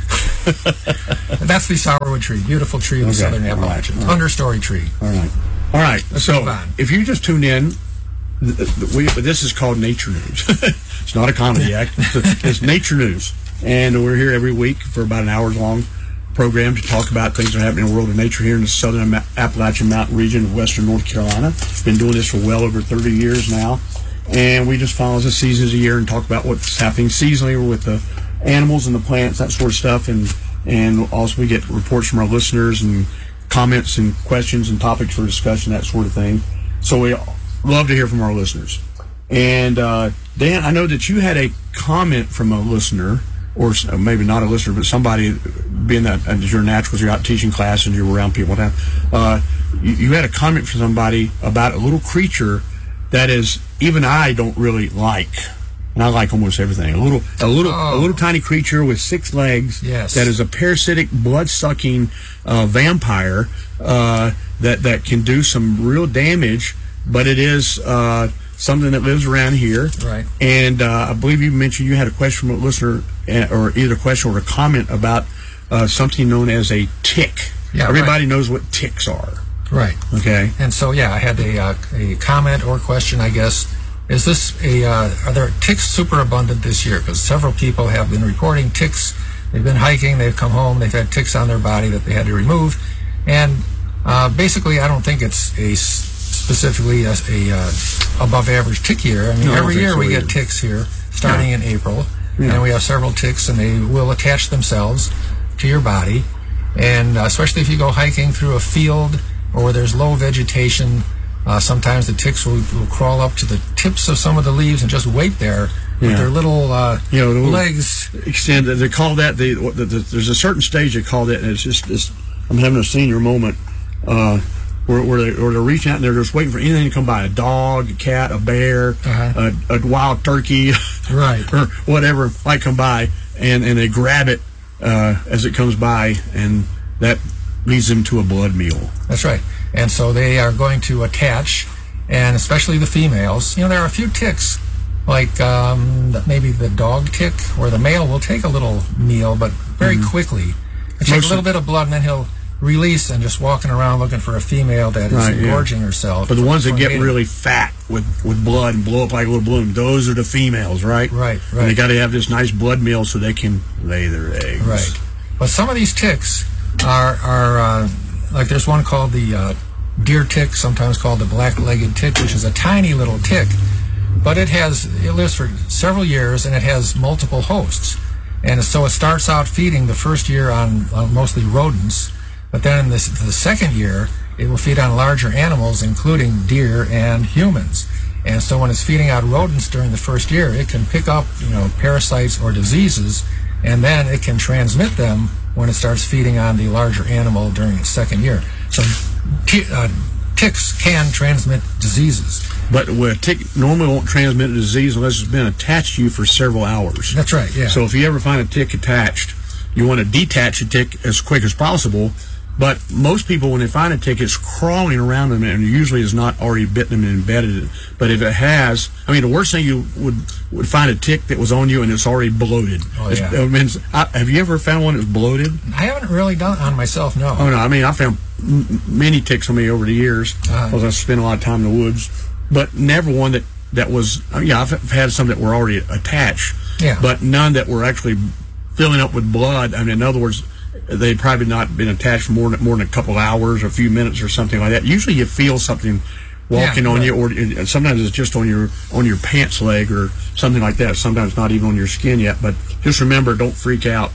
Speaker 2: That's the sourwood tree. Beautiful tree of the
Speaker 1: Okay.
Speaker 2: southern
Speaker 1: All right.
Speaker 2: Appalachians.
Speaker 1: All right.
Speaker 2: Understory tree.
Speaker 1: All right. All right.
Speaker 2: Let's
Speaker 1: so
Speaker 2: move on.
Speaker 1: if you just tuned in, th- th- we, this is called Nature News. It's not a comedy act. It's, it's Nature News. And we're here every week for about an hour long program to talk about things that are happening in the world of nature here in the southern Appalachian Mountain region of western North Carolina. Been doing this for well over thirty years now. And we just follow the seasons of the year and talk about what's happening seasonally with the animals and the plants, that sort of stuff. And, and also we get reports from our listeners and comments and questions and topics for discussion, that sort of thing. So we love to hear from our listeners. And uh, Dan, I know that you had a comment from a listener, or s- maybe not a listener, but somebody, being that as you're natural, you're out teaching class and you're around people all the time, uh, you, you had a comment from somebody about a little creature that is, even I don't really like. And I like almost everything. A little, a little, a
Speaker 2: Oh.
Speaker 1: little tiny creature with six legs.
Speaker 2: Yes.
Speaker 1: That is a parasitic, blood-sucking uh, vampire uh, that that can do some real damage. But it is uh, something that lives around here.
Speaker 2: Right.
Speaker 1: And uh, I believe you mentioned you had a question from a listener, uh, or either a question or a comment about uh, something known as a tick.
Speaker 2: Yeah,
Speaker 1: Everybody knows what ticks are.
Speaker 2: Right.
Speaker 1: Okay.
Speaker 2: And so, yeah, I had a, uh, a comment or question, I guess. Is this a, uh, are there ticks super abundant this year? Because several people have been reporting ticks. They've been hiking, they've come home, they've had ticks on their body that they had to remove. And uh, basically, I don't think it's a s- specifically a, a uh, above average tick year. I mean,
Speaker 1: No, I don't
Speaker 2: every
Speaker 1: think
Speaker 2: year
Speaker 1: so
Speaker 2: we
Speaker 1: either.
Speaker 2: get ticks here, starting
Speaker 1: Yeah.
Speaker 2: in April.
Speaker 1: Yeah.
Speaker 2: And we have several ticks, and they will attach themselves to your body. And uh, especially if you go hiking through a field or where there's low vegetation, uh, sometimes the ticks will, will crawl up to the tips of some of the leaves and just wait there
Speaker 1: Yeah.
Speaker 2: with their little, uh,
Speaker 1: You know, the little-
Speaker 2: legs.
Speaker 1: Extend. They call that the, the, the. There's a certain stage they call that, and it's just. It's, I'm having a senior moment. Uh, where, where, they, where they're reaching out and they're just waiting for anything to come by, a dog, a cat, a bear,
Speaker 2: Uh-huh.
Speaker 1: a, a wild turkey,
Speaker 2: Right.
Speaker 1: or whatever might come by, and, and they grab it uh, as it comes by, and that leads them to a blood meal.
Speaker 2: That's right. And so they are going to attach, and especially the females. You know, there are a few ticks, like um, maybe the dog tick, where the male will take a little meal, but very quickly. He'll take
Speaker 1: Most
Speaker 2: a little
Speaker 1: of-
Speaker 2: bit of blood, and then he'll release and just walking around looking for a female that is
Speaker 1: Right, yeah.
Speaker 2: engorging herself.
Speaker 1: But the ones that
Speaker 2: for
Speaker 1: get
Speaker 2: mating.
Speaker 1: really fat with, with blood and blow up like a little balloon, those are the females, right?
Speaker 2: Right,
Speaker 1: And they
Speaker 2: right.
Speaker 1: got to have this nice blood meal so they can lay their eggs.
Speaker 2: Right. But some of these ticks are, are uh, like there's one called the uh, deer tick, sometimes called the black-legged tick, which is a tiny little tick. But it has, it lives for several years, and it has multiple hosts. And so it starts out feeding the first year on, on mostly rodents, but then in this, the second year, it will feed on larger animals, including deer and humans. And so when it's feeding on rodents during the first year, it can pick up, you know, parasites or diseases, and then it can transmit them when it starts feeding on the larger animal during its second year. So t- uh, ticks can transmit diseases.
Speaker 1: But a tick normally won't transmit a disease unless it's been attached to you for several hours.
Speaker 2: That's right, yeah.
Speaker 1: So if you ever find a tick attached, you want to detach the tick as quick as possible. But most people, when they find a tick, it's crawling around them and usually has not already bitten them and embedded it. But if it has, I mean, the worst thing you would would find a tick that was on you and it's already bloated.
Speaker 2: Oh,
Speaker 1: It's-
Speaker 2: yeah.
Speaker 1: I mean, I, have you ever found one that was bloated?
Speaker 2: I haven't really done it on myself, no.
Speaker 1: Oh, no. I mean, I found m- many ticks on me over the years
Speaker 2: Uh-huh.
Speaker 1: because I spent a lot of time in the woods, but never one that, that was, I mean, yeah, I've I've had some that were already attached,
Speaker 2: Yeah.
Speaker 1: but none that were actually filling up with blood. I mean, in other words, they'd probably not been attached for more than, more than a couple hours or a few minutes or something like that. Usually you feel something walking
Speaker 2: Yeah,
Speaker 1: on
Speaker 2: right.
Speaker 1: you, or and sometimes it's just on your on your pants leg or something like that. Sometimes not even on your skin yet. But just remember, don't freak out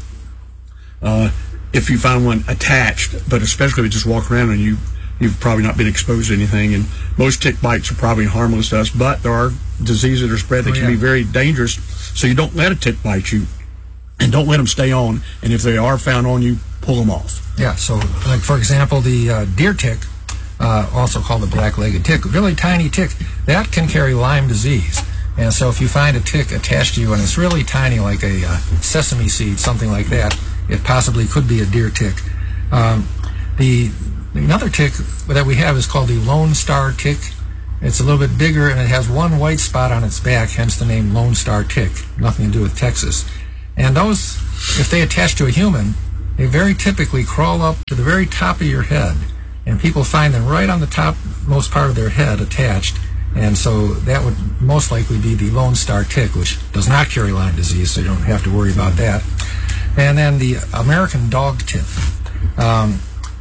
Speaker 1: uh, if you find one attached. But especially if you just walk around and you you've probably not been exposed to anything. And most tick bites are probably harmless to us, but there are diseases that are spread that
Speaker 2: Oh,
Speaker 1: can
Speaker 2: yeah.
Speaker 1: be very dangerous. So you don't let a tick bite you. And don't let them stay on. And if they are found on you, pull them off.
Speaker 2: Yeah, so like for example, the uh, deer tick, uh, also called the black-legged tick, really tiny tick, that can carry Lyme disease. And so if you find a tick attached to you and it's really tiny, like a uh, sesame seed, something like that, it possibly could be a deer tick. Um, the another tick that we have is called the Lone Star tick. It's a little bit bigger and it has one white spot on its back, hence the name Lone Star tick. Nothing to do with Texas. And those, if they attach to a human, they very typically crawl up to the very top of your head. And people find them right on the topmost part of their head attached. And so that would most likely be the Lone Star tick, which does not carry Lyme disease, so you don't have to worry about that. And then the American dog tick um,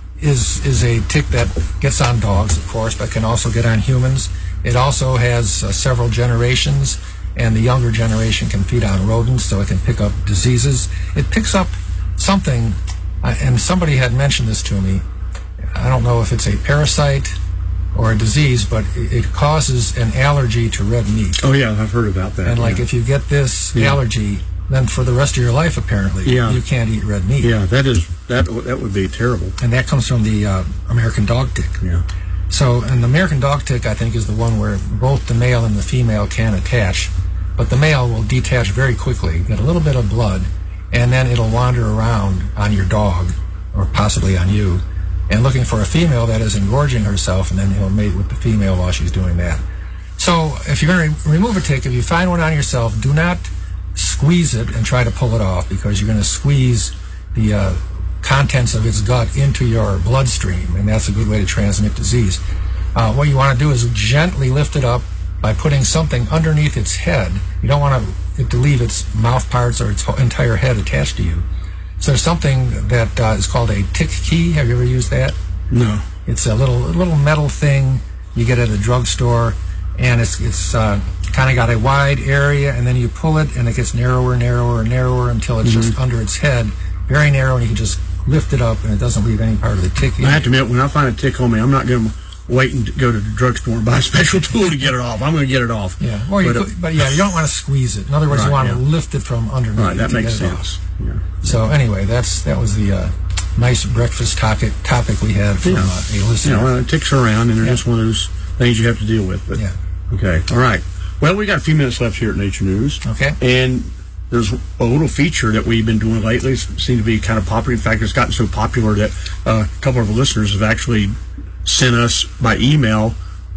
Speaker 2: is is a tick that gets on dogs, of course, but can also get on humans. It also has uh, several generations, and the younger generation can feed on rodents, so it can pick up diseases. It picks up something, uh, and somebody had mentioned this to me. I don't know if it's a parasite or a disease, but it causes an allergy to red meat.
Speaker 1: Oh yeah, I've heard about that.
Speaker 2: And like
Speaker 1: yeah.
Speaker 2: if you get this
Speaker 1: yeah.
Speaker 2: allergy, then for the rest of your life, apparently,
Speaker 1: yeah.
Speaker 2: you can't eat red meat.
Speaker 1: Yeah, that is that. That would be terrible.
Speaker 2: And that comes from the uh, American dog tick.
Speaker 1: Yeah.
Speaker 2: So, and the American dog tick, I think, is the one where both the male and the female can attach, but the male will detach very quickly, get a little bit of blood, and then it'll wander around on your dog, or possibly on you, and looking for a female that is engorging herself, and then he'll mate with the female while she's doing that. So, if you're going to remove a tick, if you find one on yourself, do not squeeze it and try to pull it off, because you're going to squeeze the uh, contents of its gut into your bloodstream, and that's a good way to transmit disease. Uh, what you want to do is gently lift it up by putting something underneath its head. You don't want it to leave its mouth parts or its entire head attached to you. So there's something that uh, is called a tick key. Have you ever used that?
Speaker 1: No.
Speaker 2: It's a little a little metal thing you get at a drugstore, and it's it's uh, kind of got a wide area, and then you pull it, and it gets narrower, narrower, narrower until it's mm-hmm. just under its head, very narrow, and you can just lift it up, and it doesn't leave any part of the tick in.
Speaker 1: I have to admit, when I find a tick on me, I'm not going to wait and go to the drugstore and buy a special tool to get it off. I'm going to get it off.
Speaker 2: Yeah, or you
Speaker 1: but,
Speaker 2: could, but yeah, you don't want to squeeze it. In other words,
Speaker 1: right,
Speaker 2: you want
Speaker 1: yeah.
Speaker 2: to lift it from underneath.
Speaker 1: Right, that
Speaker 2: to
Speaker 1: makes
Speaker 2: get it
Speaker 1: sense.
Speaker 2: off.
Speaker 1: Yeah.
Speaker 2: So anyway, that's that was the uh, nice breakfast topic topic we had from
Speaker 1: yeah.
Speaker 2: uh, a listener.
Speaker 1: You know, uh, ticks are around, and they're
Speaker 2: yeah.
Speaker 1: just one of those things you have to deal with. But,
Speaker 2: yeah.
Speaker 1: Okay. All right. Well, we got a few minutes left here at Nature News.
Speaker 2: Okay.
Speaker 1: And there's a little feature that we've been doing lately. It seems to be kind of popular. In fact, it's gotten so popular that uh, a couple of our listeners have actually sent us by email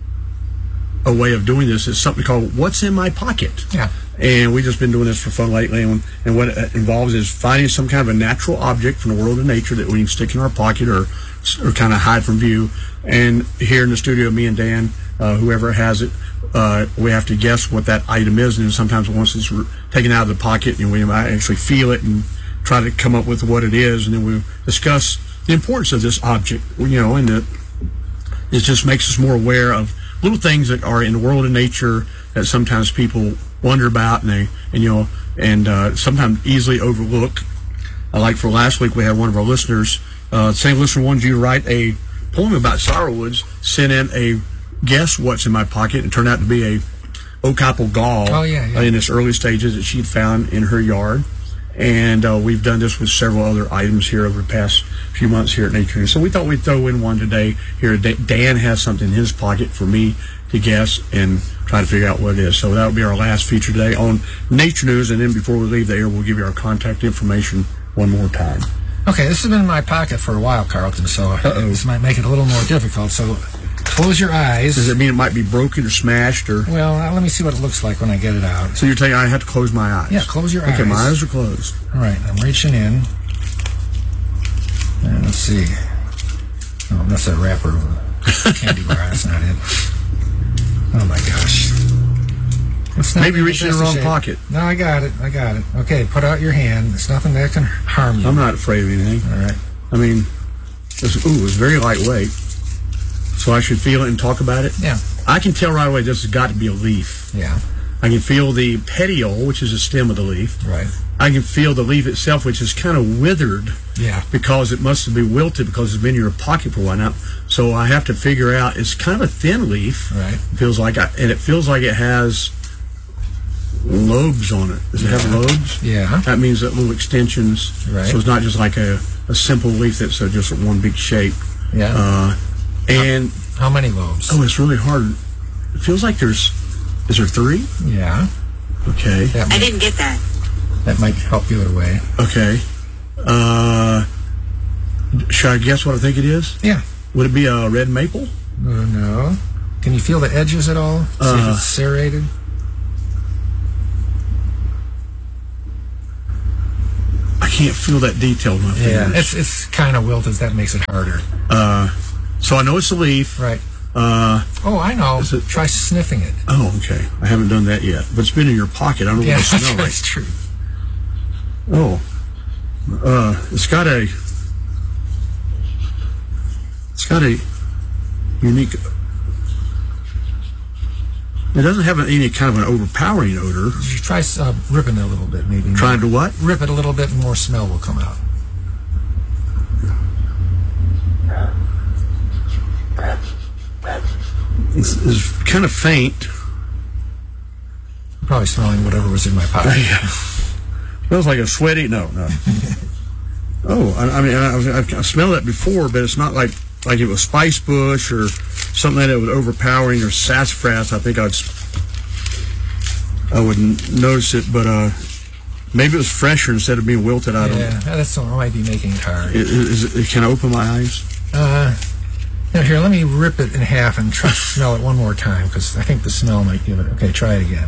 Speaker 1: a way of doing this. It's something called What's in My Pocket.
Speaker 2: Yeah.
Speaker 1: And we've just been doing this for fun lately. And, and what it involves is finding some kind of a natural object from the world of nature that we can stick in our pocket or, or kind of hide from view. And here in the studio, me and Dan, uh, whoever has it, Uh, we have to guess what that item is, and then sometimes once it's re- taken out of the pocket, and we might actually feel it and try to come up with what it is, and then we discuss the importance of this object, you know, and it, it just makes us more aware of little things that are in the world of nature that sometimes people wonder about, and they, and you know, and uh, sometimes easily overlook. Uh, like for last week, we had one of our listeners, uh, same listener wanted you to write a poem about sorrowwoods, sent in a guess what's in my pocket, and turned out to be a oak apple gall
Speaker 2: oh, yeah, yeah.
Speaker 1: uh, in its early stages that she'd found in her yard. And uh, we've done this with several other items here over the past few months here at Nature News. So we thought we'd throw in one today. Here, Dan has something in his pocket for me to guess and try to figure out what it is. So that'll be our last feature today on Nature News. And then before we leave the air, we'll give you our contact information one more time.
Speaker 2: Okay, this has been in my pocket for a while, Carlton, so
Speaker 1: Uh-oh.
Speaker 2: this might make it a little more difficult. So close your eyes.
Speaker 1: Does it mean it might be broken or smashed? Or
Speaker 2: Well, uh, let me see what it looks like when I get it out.
Speaker 1: So you're telling I have to close my eyes?
Speaker 2: Yeah, close your
Speaker 1: okay,
Speaker 2: eyes.
Speaker 1: Okay, my eyes are closed.
Speaker 2: All right, I'm reaching in. And let's see. Oh, that's a wrapper of candy bar. That's not it. Oh, my gosh. It's not
Speaker 1: Maybe reaching in the wrong
Speaker 2: shape.
Speaker 1: pocket.
Speaker 2: No, I got it. I got it. Okay, put out your hand. There's nothing that can harm you.
Speaker 1: I'm not afraid of anything.
Speaker 2: All right.
Speaker 1: I mean, it's, ooh, it's very lightweight. So I should feel it and talk about it?
Speaker 2: Yeah.
Speaker 1: I can tell right away this has got to be a leaf.
Speaker 2: Yeah.
Speaker 1: I can feel the petiole, which is the stem of the leaf.
Speaker 2: Right.
Speaker 1: I can feel the leaf itself, which is kind of withered.
Speaker 2: Yeah.
Speaker 1: Because it must have been wilted because it's been in your pocket for a while now. So I have to figure out, it's kind of a thin leaf.
Speaker 2: Right.
Speaker 1: It feels like, I, and it feels like it has lobes on it. Does it
Speaker 2: yeah.
Speaker 1: have lobes?
Speaker 2: Yeah.
Speaker 1: That means that little extensions.
Speaker 2: Right.
Speaker 1: So it's not just like a a simple leaf that's uh, just one big shape.
Speaker 2: Yeah.
Speaker 1: Uh, and
Speaker 2: how, how many lobes?
Speaker 1: Oh, it's really hard. It feels like there's. Is there three?
Speaker 2: Yeah.
Speaker 1: Okay.
Speaker 3: Might, I didn't get that.
Speaker 2: That might help you away.
Speaker 1: Okay. Uh, should I guess what I think it is?
Speaker 2: Yeah.
Speaker 1: Would it be a red maple?
Speaker 2: Uh, no. Can you feel the edges at all? See
Speaker 1: uh,
Speaker 2: if it's serrated?
Speaker 1: I can't feel that detail in my fingers.
Speaker 2: Yeah, it's it's kind of wilted. That makes it harder.
Speaker 1: Uh, so I know it's a leaf.
Speaker 2: Right.
Speaker 1: Uh,
Speaker 2: oh, I know.
Speaker 1: It,
Speaker 2: Try sniffing it.
Speaker 1: Oh, okay. I haven't done that yet. But it's been in your pocket. I don't know
Speaker 2: yeah,
Speaker 1: what it smells like.
Speaker 2: That's true.
Speaker 1: Oh. Uh, it's got a... It's got a unique... It doesn't have any kind of an overpowering odor.
Speaker 2: You should try uh, ripping it a little bit, maybe.
Speaker 1: Trying to what?
Speaker 2: Rip it a little bit and more smell will come out.
Speaker 1: It's, it's kind of faint.
Speaker 2: I'm probably smelling whatever was in my pocket.
Speaker 1: Yeah. Smells like a sweaty... No, no. oh, I, I mean, I, I've, I've smelled that before, but it's not like like it was spice bush or something that was overpowering or sassafras. I think I'd I would notice it, but uh, maybe it was fresher instead of being wilted. I don't.
Speaker 2: Yeah, that's what might be making it hard.
Speaker 1: Is, is it, can I open my eyes?
Speaker 2: Uh, now here, let me rip it in half and try to smell it one more time because I think the smell might give it. Okay, try it again.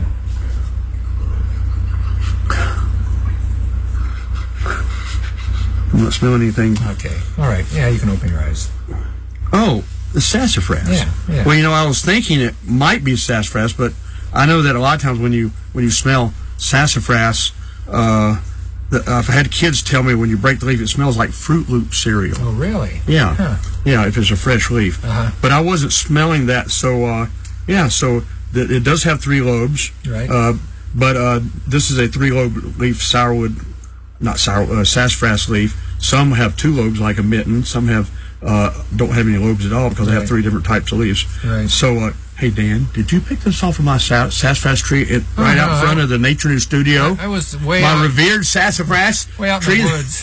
Speaker 1: I'm not smelling anything.
Speaker 2: Okay. All right. Yeah, you can open your eyes.
Speaker 1: Oh, the sassafras.
Speaker 2: Yeah, yeah.
Speaker 1: Well, you know, I was thinking it might be sassafras, but I know that a lot of times when you when you smell sassafras, uh, the, I've had kids tell me when you break the leaf, it smells like Fruit Loop cereal.
Speaker 2: Oh, really?
Speaker 1: Yeah.
Speaker 2: Huh.
Speaker 1: Yeah, if it's a fresh leaf.
Speaker 2: Uh-huh.
Speaker 1: But I wasn't smelling that, so uh, yeah. So th- it does have three lobes.
Speaker 2: Right.
Speaker 1: Uh, but uh, this is a three-lobe leaf sourwood. Not sour, uh, sassafras leaf. Some have two lobes, like a mitten. Some have uh, don't have any lobes at all because
Speaker 2: right.
Speaker 1: they have three different types of leaves.
Speaker 2: Right.
Speaker 1: So, uh, hey Dan, did you pick this off of my sa- sassafras tree at,
Speaker 2: oh,
Speaker 1: right
Speaker 2: no,
Speaker 1: out front
Speaker 2: I,
Speaker 1: of the Nature News studio?
Speaker 2: I, I was way
Speaker 1: my
Speaker 2: out,
Speaker 1: revered sassafras
Speaker 2: way out
Speaker 1: tree.
Speaker 2: in the woods.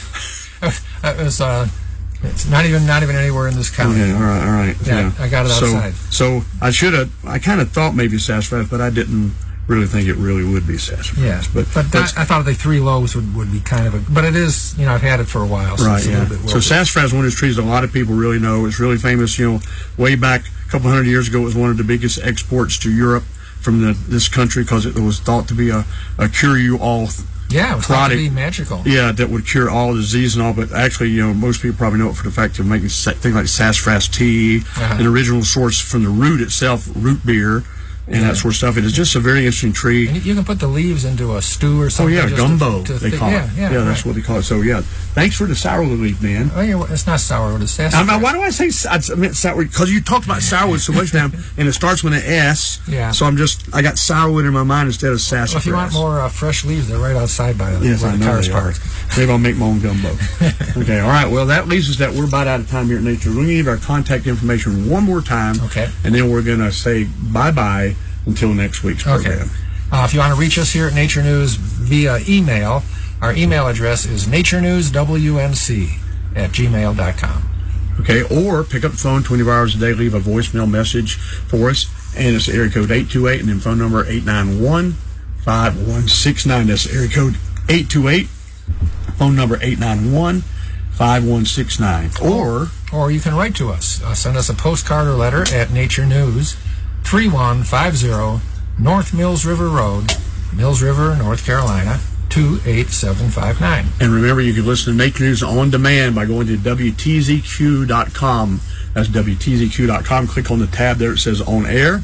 Speaker 2: It was uh, it's not even not even anywhere in this county.
Speaker 1: Okay, all right, all right.
Speaker 2: Yeah,
Speaker 1: yeah.
Speaker 2: I got it outside.
Speaker 1: So, so I should have. I kind of thought maybe sassafras, but I didn't really think it really would be sassafras.
Speaker 2: Yeah,
Speaker 1: but
Speaker 2: but that, I thought the three lobes would, would be kind of a. But it is, you know, I've had it for a while, so
Speaker 1: right,
Speaker 2: it's a
Speaker 1: yeah.
Speaker 2: little bit
Speaker 1: So
Speaker 2: wilted.
Speaker 1: sassafras is one of those trees that a lot of people really know. It's really famous. You know, way back a couple hundred years ago, it was one of the biggest exports to Europe from the, this country because it was thought to be a, a cure-you-all.
Speaker 2: Yeah, it was thought to be magical.
Speaker 1: Yeah, that would cure all disease and all. But actually, you know, most people probably know it for the fact of making things like sassafras tea,
Speaker 2: uh-huh.
Speaker 1: an original source from the root itself, root beer. And yeah. that sort of stuff. It is just a very interesting tree.
Speaker 2: And you can put the leaves into a stew or something.
Speaker 1: Oh, yeah, gumbo,
Speaker 2: to, to
Speaker 1: they
Speaker 2: th-
Speaker 1: call
Speaker 2: yeah,
Speaker 1: it.
Speaker 2: Yeah,
Speaker 1: yeah
Speaker 2: right.
Speaker 1: that's what they call it. So, yeah, thanks for the sourwood leaf, man.
Speaker 2: Oh, yeah, it's not sourwood, it's sassafras.
Speaker 1: Um, why do I say I meant sourwood? Because you talked about sourwood so much now, and it starts with an S.
Speaker 2: Yeah.
Speaker 1: So I'm just, I got sourwood in my mind instead of sassafras.
Speaker 2: Well, if you want more uh, fresh leaves, they're right outside by the,
Speaker 1: yes,
Speaker 2: where
Speaker 1: I
Speaker 2: the
Speaker 1: know
Speaker 2: car's
Speaker 1: they
Speaker 2: parked.
Speaker 1: are. Maybe I'll make my own gumbo. Okay, all right. Well, that leaves us that we're about out of time here at Nature. We're going to give our contact information one more time.
Speaker 2: Okay.
Speaker 1: And then we're going to say bye-bye until next week's program.
Speaker 2: Okay. Uh, if you want to reach us here at Nature News via email, our email address is naturenewswnc at gmail dot com.
Speaker 1: Okay, or pick up the phone twenty-four hours a day, leave a voicemail message for us, and it's area code eight two eight, and then phone number eight nine one, five one six nine. That's area code eight two eight, phone number eight nine one, five one six nine. Or,
Speaker 2: or you can write to us. Uh, send us a postcard or letter at Nature News, three one five zero North Mills River Road, Mills River, North Carolina, two eight seven five nine.
Speaker 1: And remember, you can listen to Nature News on demand by going to W T Z Q dot com. That's W T Z Q dot com. Click on the tab there. It says On Air.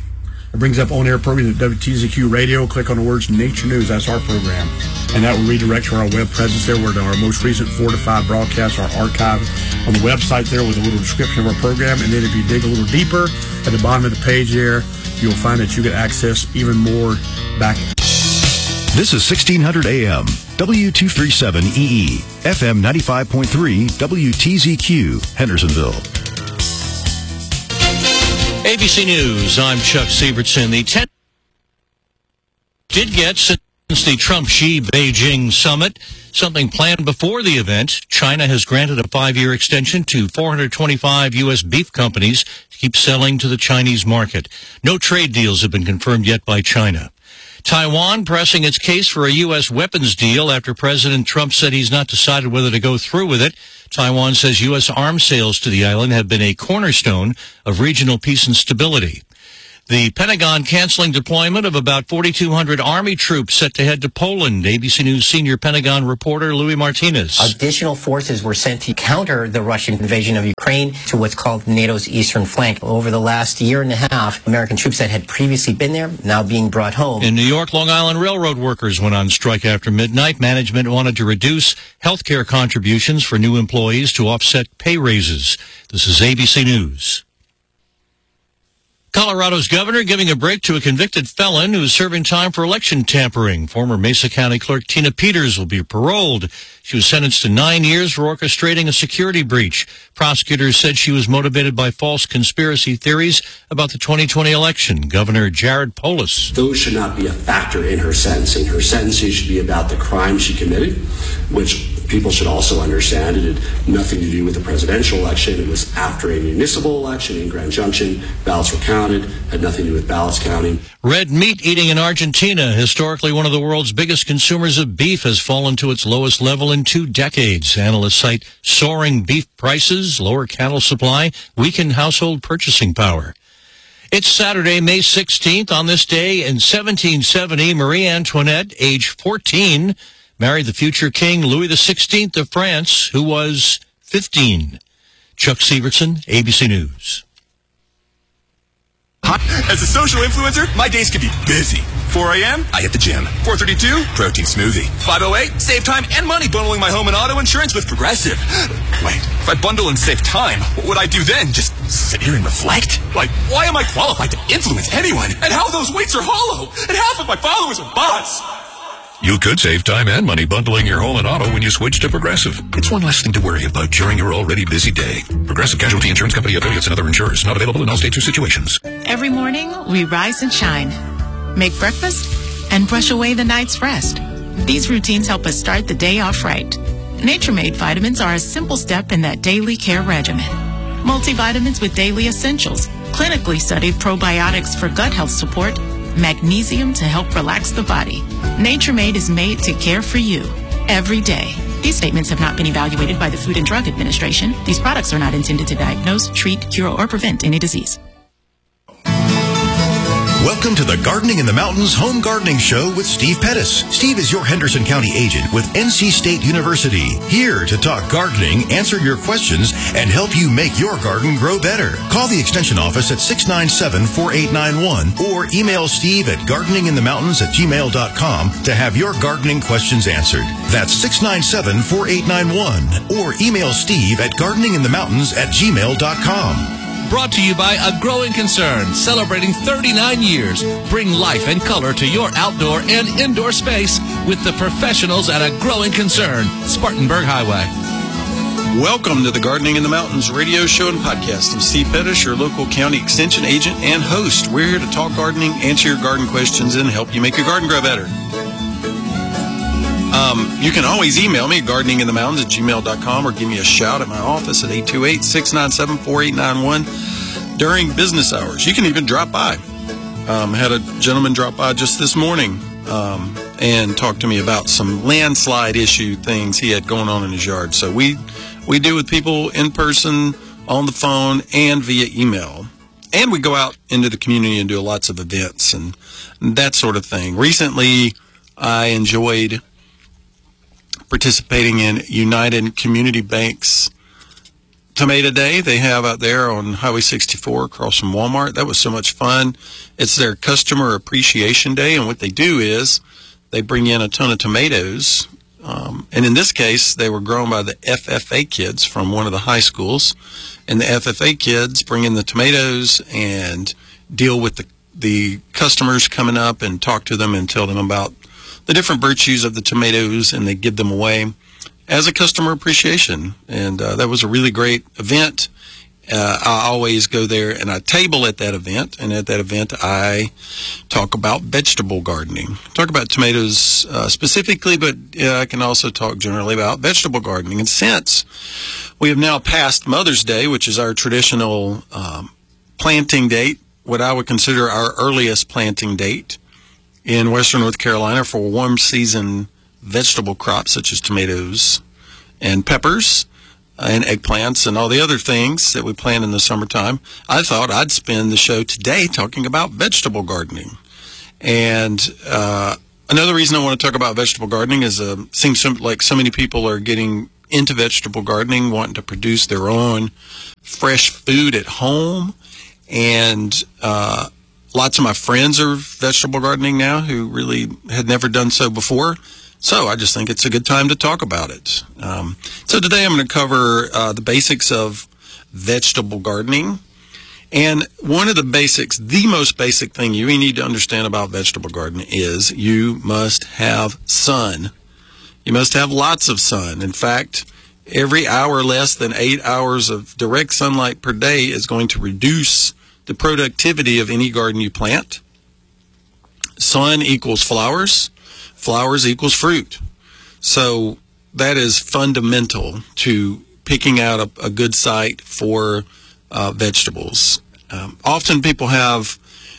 Speaker 1: It brings up On Air programs at W T Z Q Radio. Click on the words Nature News. That's our program. And that will redirect to our web presence there where our most recent four to five broadcasts are archived on the website there with a little description of our program. And then if you dig a little deeper, at the bottom of the page there, you'll find that you can access even more back.
Speaker 4: This is sixteen hundred A M, W two thirty-seven E E, F M ninety-five point three, W T Z Q, Hendersonville.
Speaker 5: A B C News, I'm Chuck Sievertson. The ten did get
Speaker 3: It's the Trump-Xi Beijing summit. Something planned before the event. China has granted a five-year extension to four hundred twenty-five U S beef companies to keep selling to the Chinese market. No trade deals have been confirmed yet by China. Taiwan pressing its case for a U S weapons deal after President Trump said he's not decided whether to go through with it. Taiwan says U S arms sales to the island have been a cornerstone of regional peace and stability. The Pentagon canceling deployment of about forty-two hundred Army troops set to head to Poland. A B C News senior Pentagon reporter Louis Martinez.
Speaker 5: Additional forces were sent to counter the Russian invasion of Ukraine to what's called NATO's eastern flank. Over the last year and a half, American troops that had previously been there now being brought home.
Speaker 3: In New York, Long Island Railroad workers went on strike after midnight. Management wanted to reduce health care contributions for new employees to offset pay raises. This is A B C News. Colorado's governor giving a break to a convicted felon who is serving time for election tampering. Former Mesa County Clerk Tina Peters will be paroled. She was sentenced to nine years for orchestrating a security breach. Prosecutors said she was motivated by false conspiracy theories about the twenty twenty election. Governor Jared Polis.
Speaker 6: Those should not be a factor in her sentencing. Her sentencing should be about the crime she committed, which people should also understand. It had nothing to do with the presidential election. It was after a municipal election in Grand Junction. Ballots were counted, had nothing to do with ballots counting.
Speaker 3: Red meat eating in Argentina, historically one of the world's biggest consumers of beef, has fallen to its lowest level in two decades. Analysts cite soaring beef prices, lower cattle supply, weakened household purchasing power. It's Saturday, May sixteenth. On this day in seventeen seventy, Marie Antoinette, age fourteen, married the future King Louis the sixteenth of France, who was fifteen. Chuck Severson, A B C News.
Speaker 7: As a social influencer, my days can be busy. four a.m., I hit the gym. four thirty-two, protein smoothie. five oh eight, save time and money bundling my home and auto insurance with Progressive. Wait, if I bundle and save time, what would I do then? Just sit here and reflect? Like, why am I qualified to influence anyone? And how those weights are hollow? And half of my followers are bots.
Speaker 8: You could save time and money bundling your home and auto when you switch to Progressive. It's one less thing to worry about during your already busy day. Progressive Casualty Insurance Company affiliates and other insurers. Not available in all states or situations.
Speaker 9: Every morning, we rise and shine. Make breakfast and brush away the night's rest. These routines help us start the day off right. Nature-Made vitamins are a simple step in that daily care regimen. Multivitamins with daily essentials, clinically studied probiotics for gut health support, magnesium to help relax the body. Nature-Made is made to care for you every day. These statements have not been evaluated by the Food and Drug Administration. These products are not intended to diagnose, treat, cure, or prevent any disease.
Speaker 4: Welcome to the Gardening in the Mountains Home Gardening Show with Steve Pettis. Steve is your Henderson County agent with N C State University, here to talk gardening, answer your questions, and help you make your garden grow better. Call the Extension office at six nine seven, four eight nine one or email Steve at gardening in the mountains at gmail dot com to have your gardening questions answered. That's six nine seven, four eight nine one or email Steve at gardening in the mountains at gmail dot com.
Speaker 10: Brought to you by A Growing Concern, celebrating thirty-nine years. Bring life and color to your outdoor and indoor space with the professionals at A Growing Concern, Spartanburg Highway.
Speaker 11: Welcome to the Gardening in the Mountains radio show and podcast. I'm Steve Pettis, your local county extension agent and host. We're here to talk gardening, answer your garden questions, and help you make your garden grow better. Um, you can always email me at gardening in the mountains at gmail dot com or give me a shout at my office at eight two eight, six nine seven, four eight nine one during business hours. You can even drop by. Um, had a gentleman drop by just this morning um, and talk to me about some landslide issue things he had going on in his yard. So we, we do with people in person, on the phone, and via email. And we go out into the community and do lots of events and that sort of thing. Recently, I enjoyed participating in United Community Bank's Tomato Day they have out there on Highway sixty-four across from Walmart. That was so much fun. It's their Customer Appreciation Day, and what they do is they bring in a ton of tomatoes, um, and in this case, they were grown by the F F A kids from one of the high schools, and the F F A kids bring in the tomatoes and deal with the, the customers coming up and talk to them and tell them about the different virtues of the tomatoes, and they give them away as a customer appreciation. And uh, that was a really great event. uh, I always go there and I table at that event. And at that event, I talk about vegetable gardening. Talk about tomatoes uh, specifically, but uh, I can also talk generally about vegetable gardening. And since we have now passed Mother's Day, which is our traditional um, planting date, what I would consider our earliest planting date in western North Carolina for warm season vegetable crops such as tomatoes and peppers and eggplants and all the other things that we plant in the summertime, I thought I'd spend the show today talking about vegetable gardening. And uh, another reason I want to talk about vegetable gardening is it uh, seems some, like so many people are getting into vegetable gardening, wanting to produce their own fresh food at home. And uh, lots of my friends are vegetable gardening now who really had never done so before. So I just think it's a good time to talk about it. Um, so today I'm going to cover uh, the basics of vegetable gardening. And one of the basics, the most basic thing you need to understand about vegetable gardening is you must have sun. You must have lots of sun. In fact, every hour less than eight hours of direct sunlight per day is going to reduce the productivity of any garden you plant. Sun equals flowers. Flowers equals fruit. So that is fundamental to picking out a, a good site for uh, vegetables. Um, often people have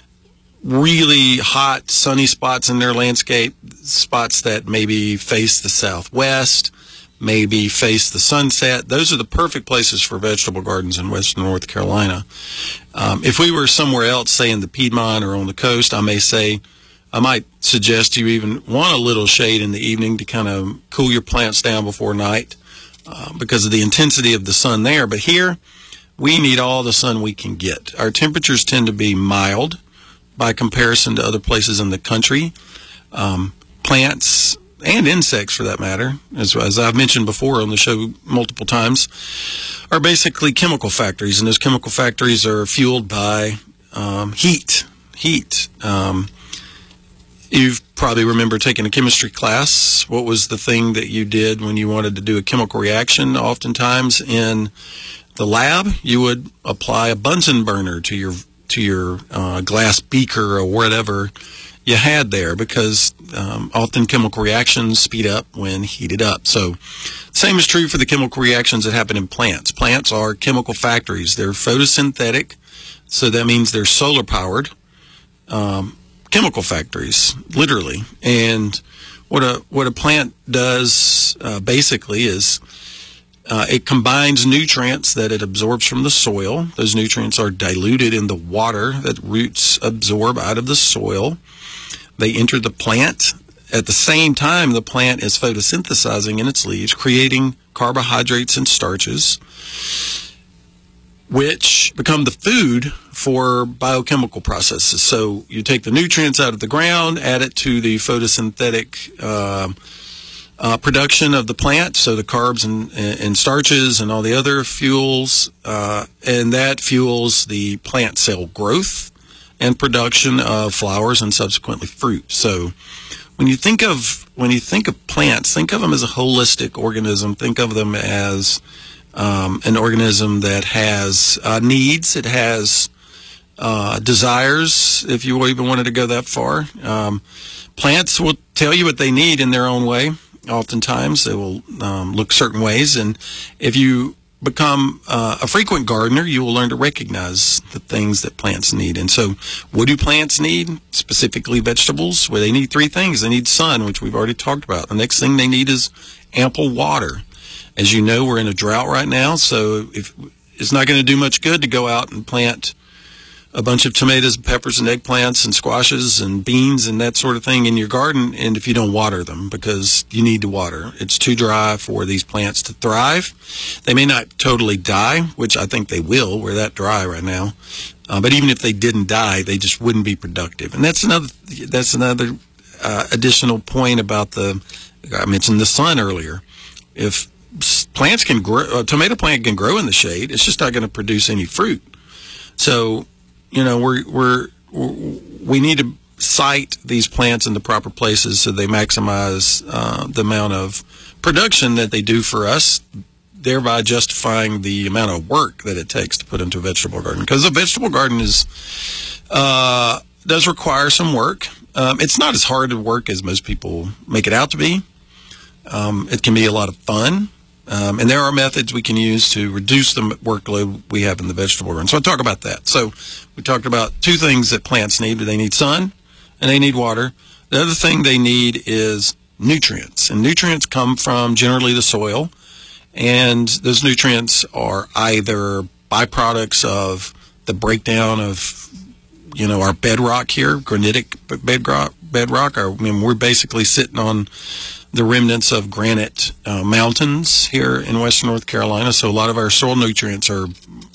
Speaker 11: really hot, sunny spots in their landscape, spots that maybe face the southwest, maybe face the sunset. Those are the perfect places for vegetable gardens in western North Carolina. Um, if we were somewhere else, say in the Piedmont or on the coast, I may say, I might suggest you even want a little shade in the evening to kind of cool your plants down before night uh, because of the intensity of the sun there. But here, we need all the sun we can get. Our temperatures tend to be mild by comparison to other places in the country. Um, plants and insects, for that matter, as, as I've mentioned before on the show multiple times, are basically chemical factories, and those chemical factories are fueled by um, heat. Heat. Um, you probably remember taking a chemistry class. What was the thing that you did when you wanted to do a chemical reaction? Oftentimes in the lab, you would apply a Bunsen burner to your to your uh, glass beaker or whatever you had there, because um, often chemical reactions speed up when heated up. So the same is true for the chemical reactions that happen in plants. Plants are chemical factories. They're photosynthetic, so that means they're solar powered. Um, chemical factories, literally. And what a what a plant does uh, basically is uh, it combines nutrients that it absorbs from the soil. Those nutrients are diluted in the water that roots absorb out of the soil. They enter the plant. At the same time, the plant is photosynthesizing in its leaves, creating carbohydrates and starches, which become the food for biochemical processes. So you take the nutrients out of the ground, add it to the photosynthetic uh, uh, production of the plant, so the carbs and, and starches and all the other fuels, uh, and that fuels the plant cell growth and production of flowers and subsequently fruit. So when you think of when you think of plants, think of them as a holistic organism. Think of them as Um, an organism that has uh, needs, it has uh, desires, if you even wanted to go that far. Um, plants will tell you what they need in their own way. Oftentimes, they will um, look certain ways, and if you become uh, a frequent gardener, you will learn to recognize the things that plants need. And so, what do plants need? Specifically vegetables? Well, they need three things. They need sun, which we've already talked about. The next thing they need is ample water. As you know, we're in a drought right now, so if, it's not going to do much good to go out and plant a bunch of tomatoes, peppers, and eggplants, and squashes, and beans, and that sort of thing in your garden, and if you don't water them, because you need to water. It's too dry for these plants to thrive. They may not totally die, which I think they will. We're that dry right now. Uh, but even if they didn't die, they just wouldn't be productive. And that's another, that's another uh, additional point about the, I mentioned the sun earlier. If plants can grow, a tomato plant can grow in the shade, it's just not going to produce any fruit. So, you know, we're, we're, we need to site these plants in the proper places so they maximize uh, the amount of production that they do for us, thereby justifying the amount of work that it takes to put into a vegetable garden. Because a vegetable garden is uh, does require some work. Um, it's not as hard to work as most people make it out to be. Um, it can be a lot of fun. Um, and there are methods we can use to reduce the workload we have in the vegetable garden. So I talk about that. So we talked about two things that plants need. They need sun and they need water. The other thing they need is nutrients. And nutrients come from generally the soil. And those nutrients are either byproducts of the breakdown of, you know, our bedrock here, granitic bedrock. bedrock. Our, I mean, we're basically sitting on the remnants of granite uh, mountains here in western North Carolina. So a lot of our soil nutrients are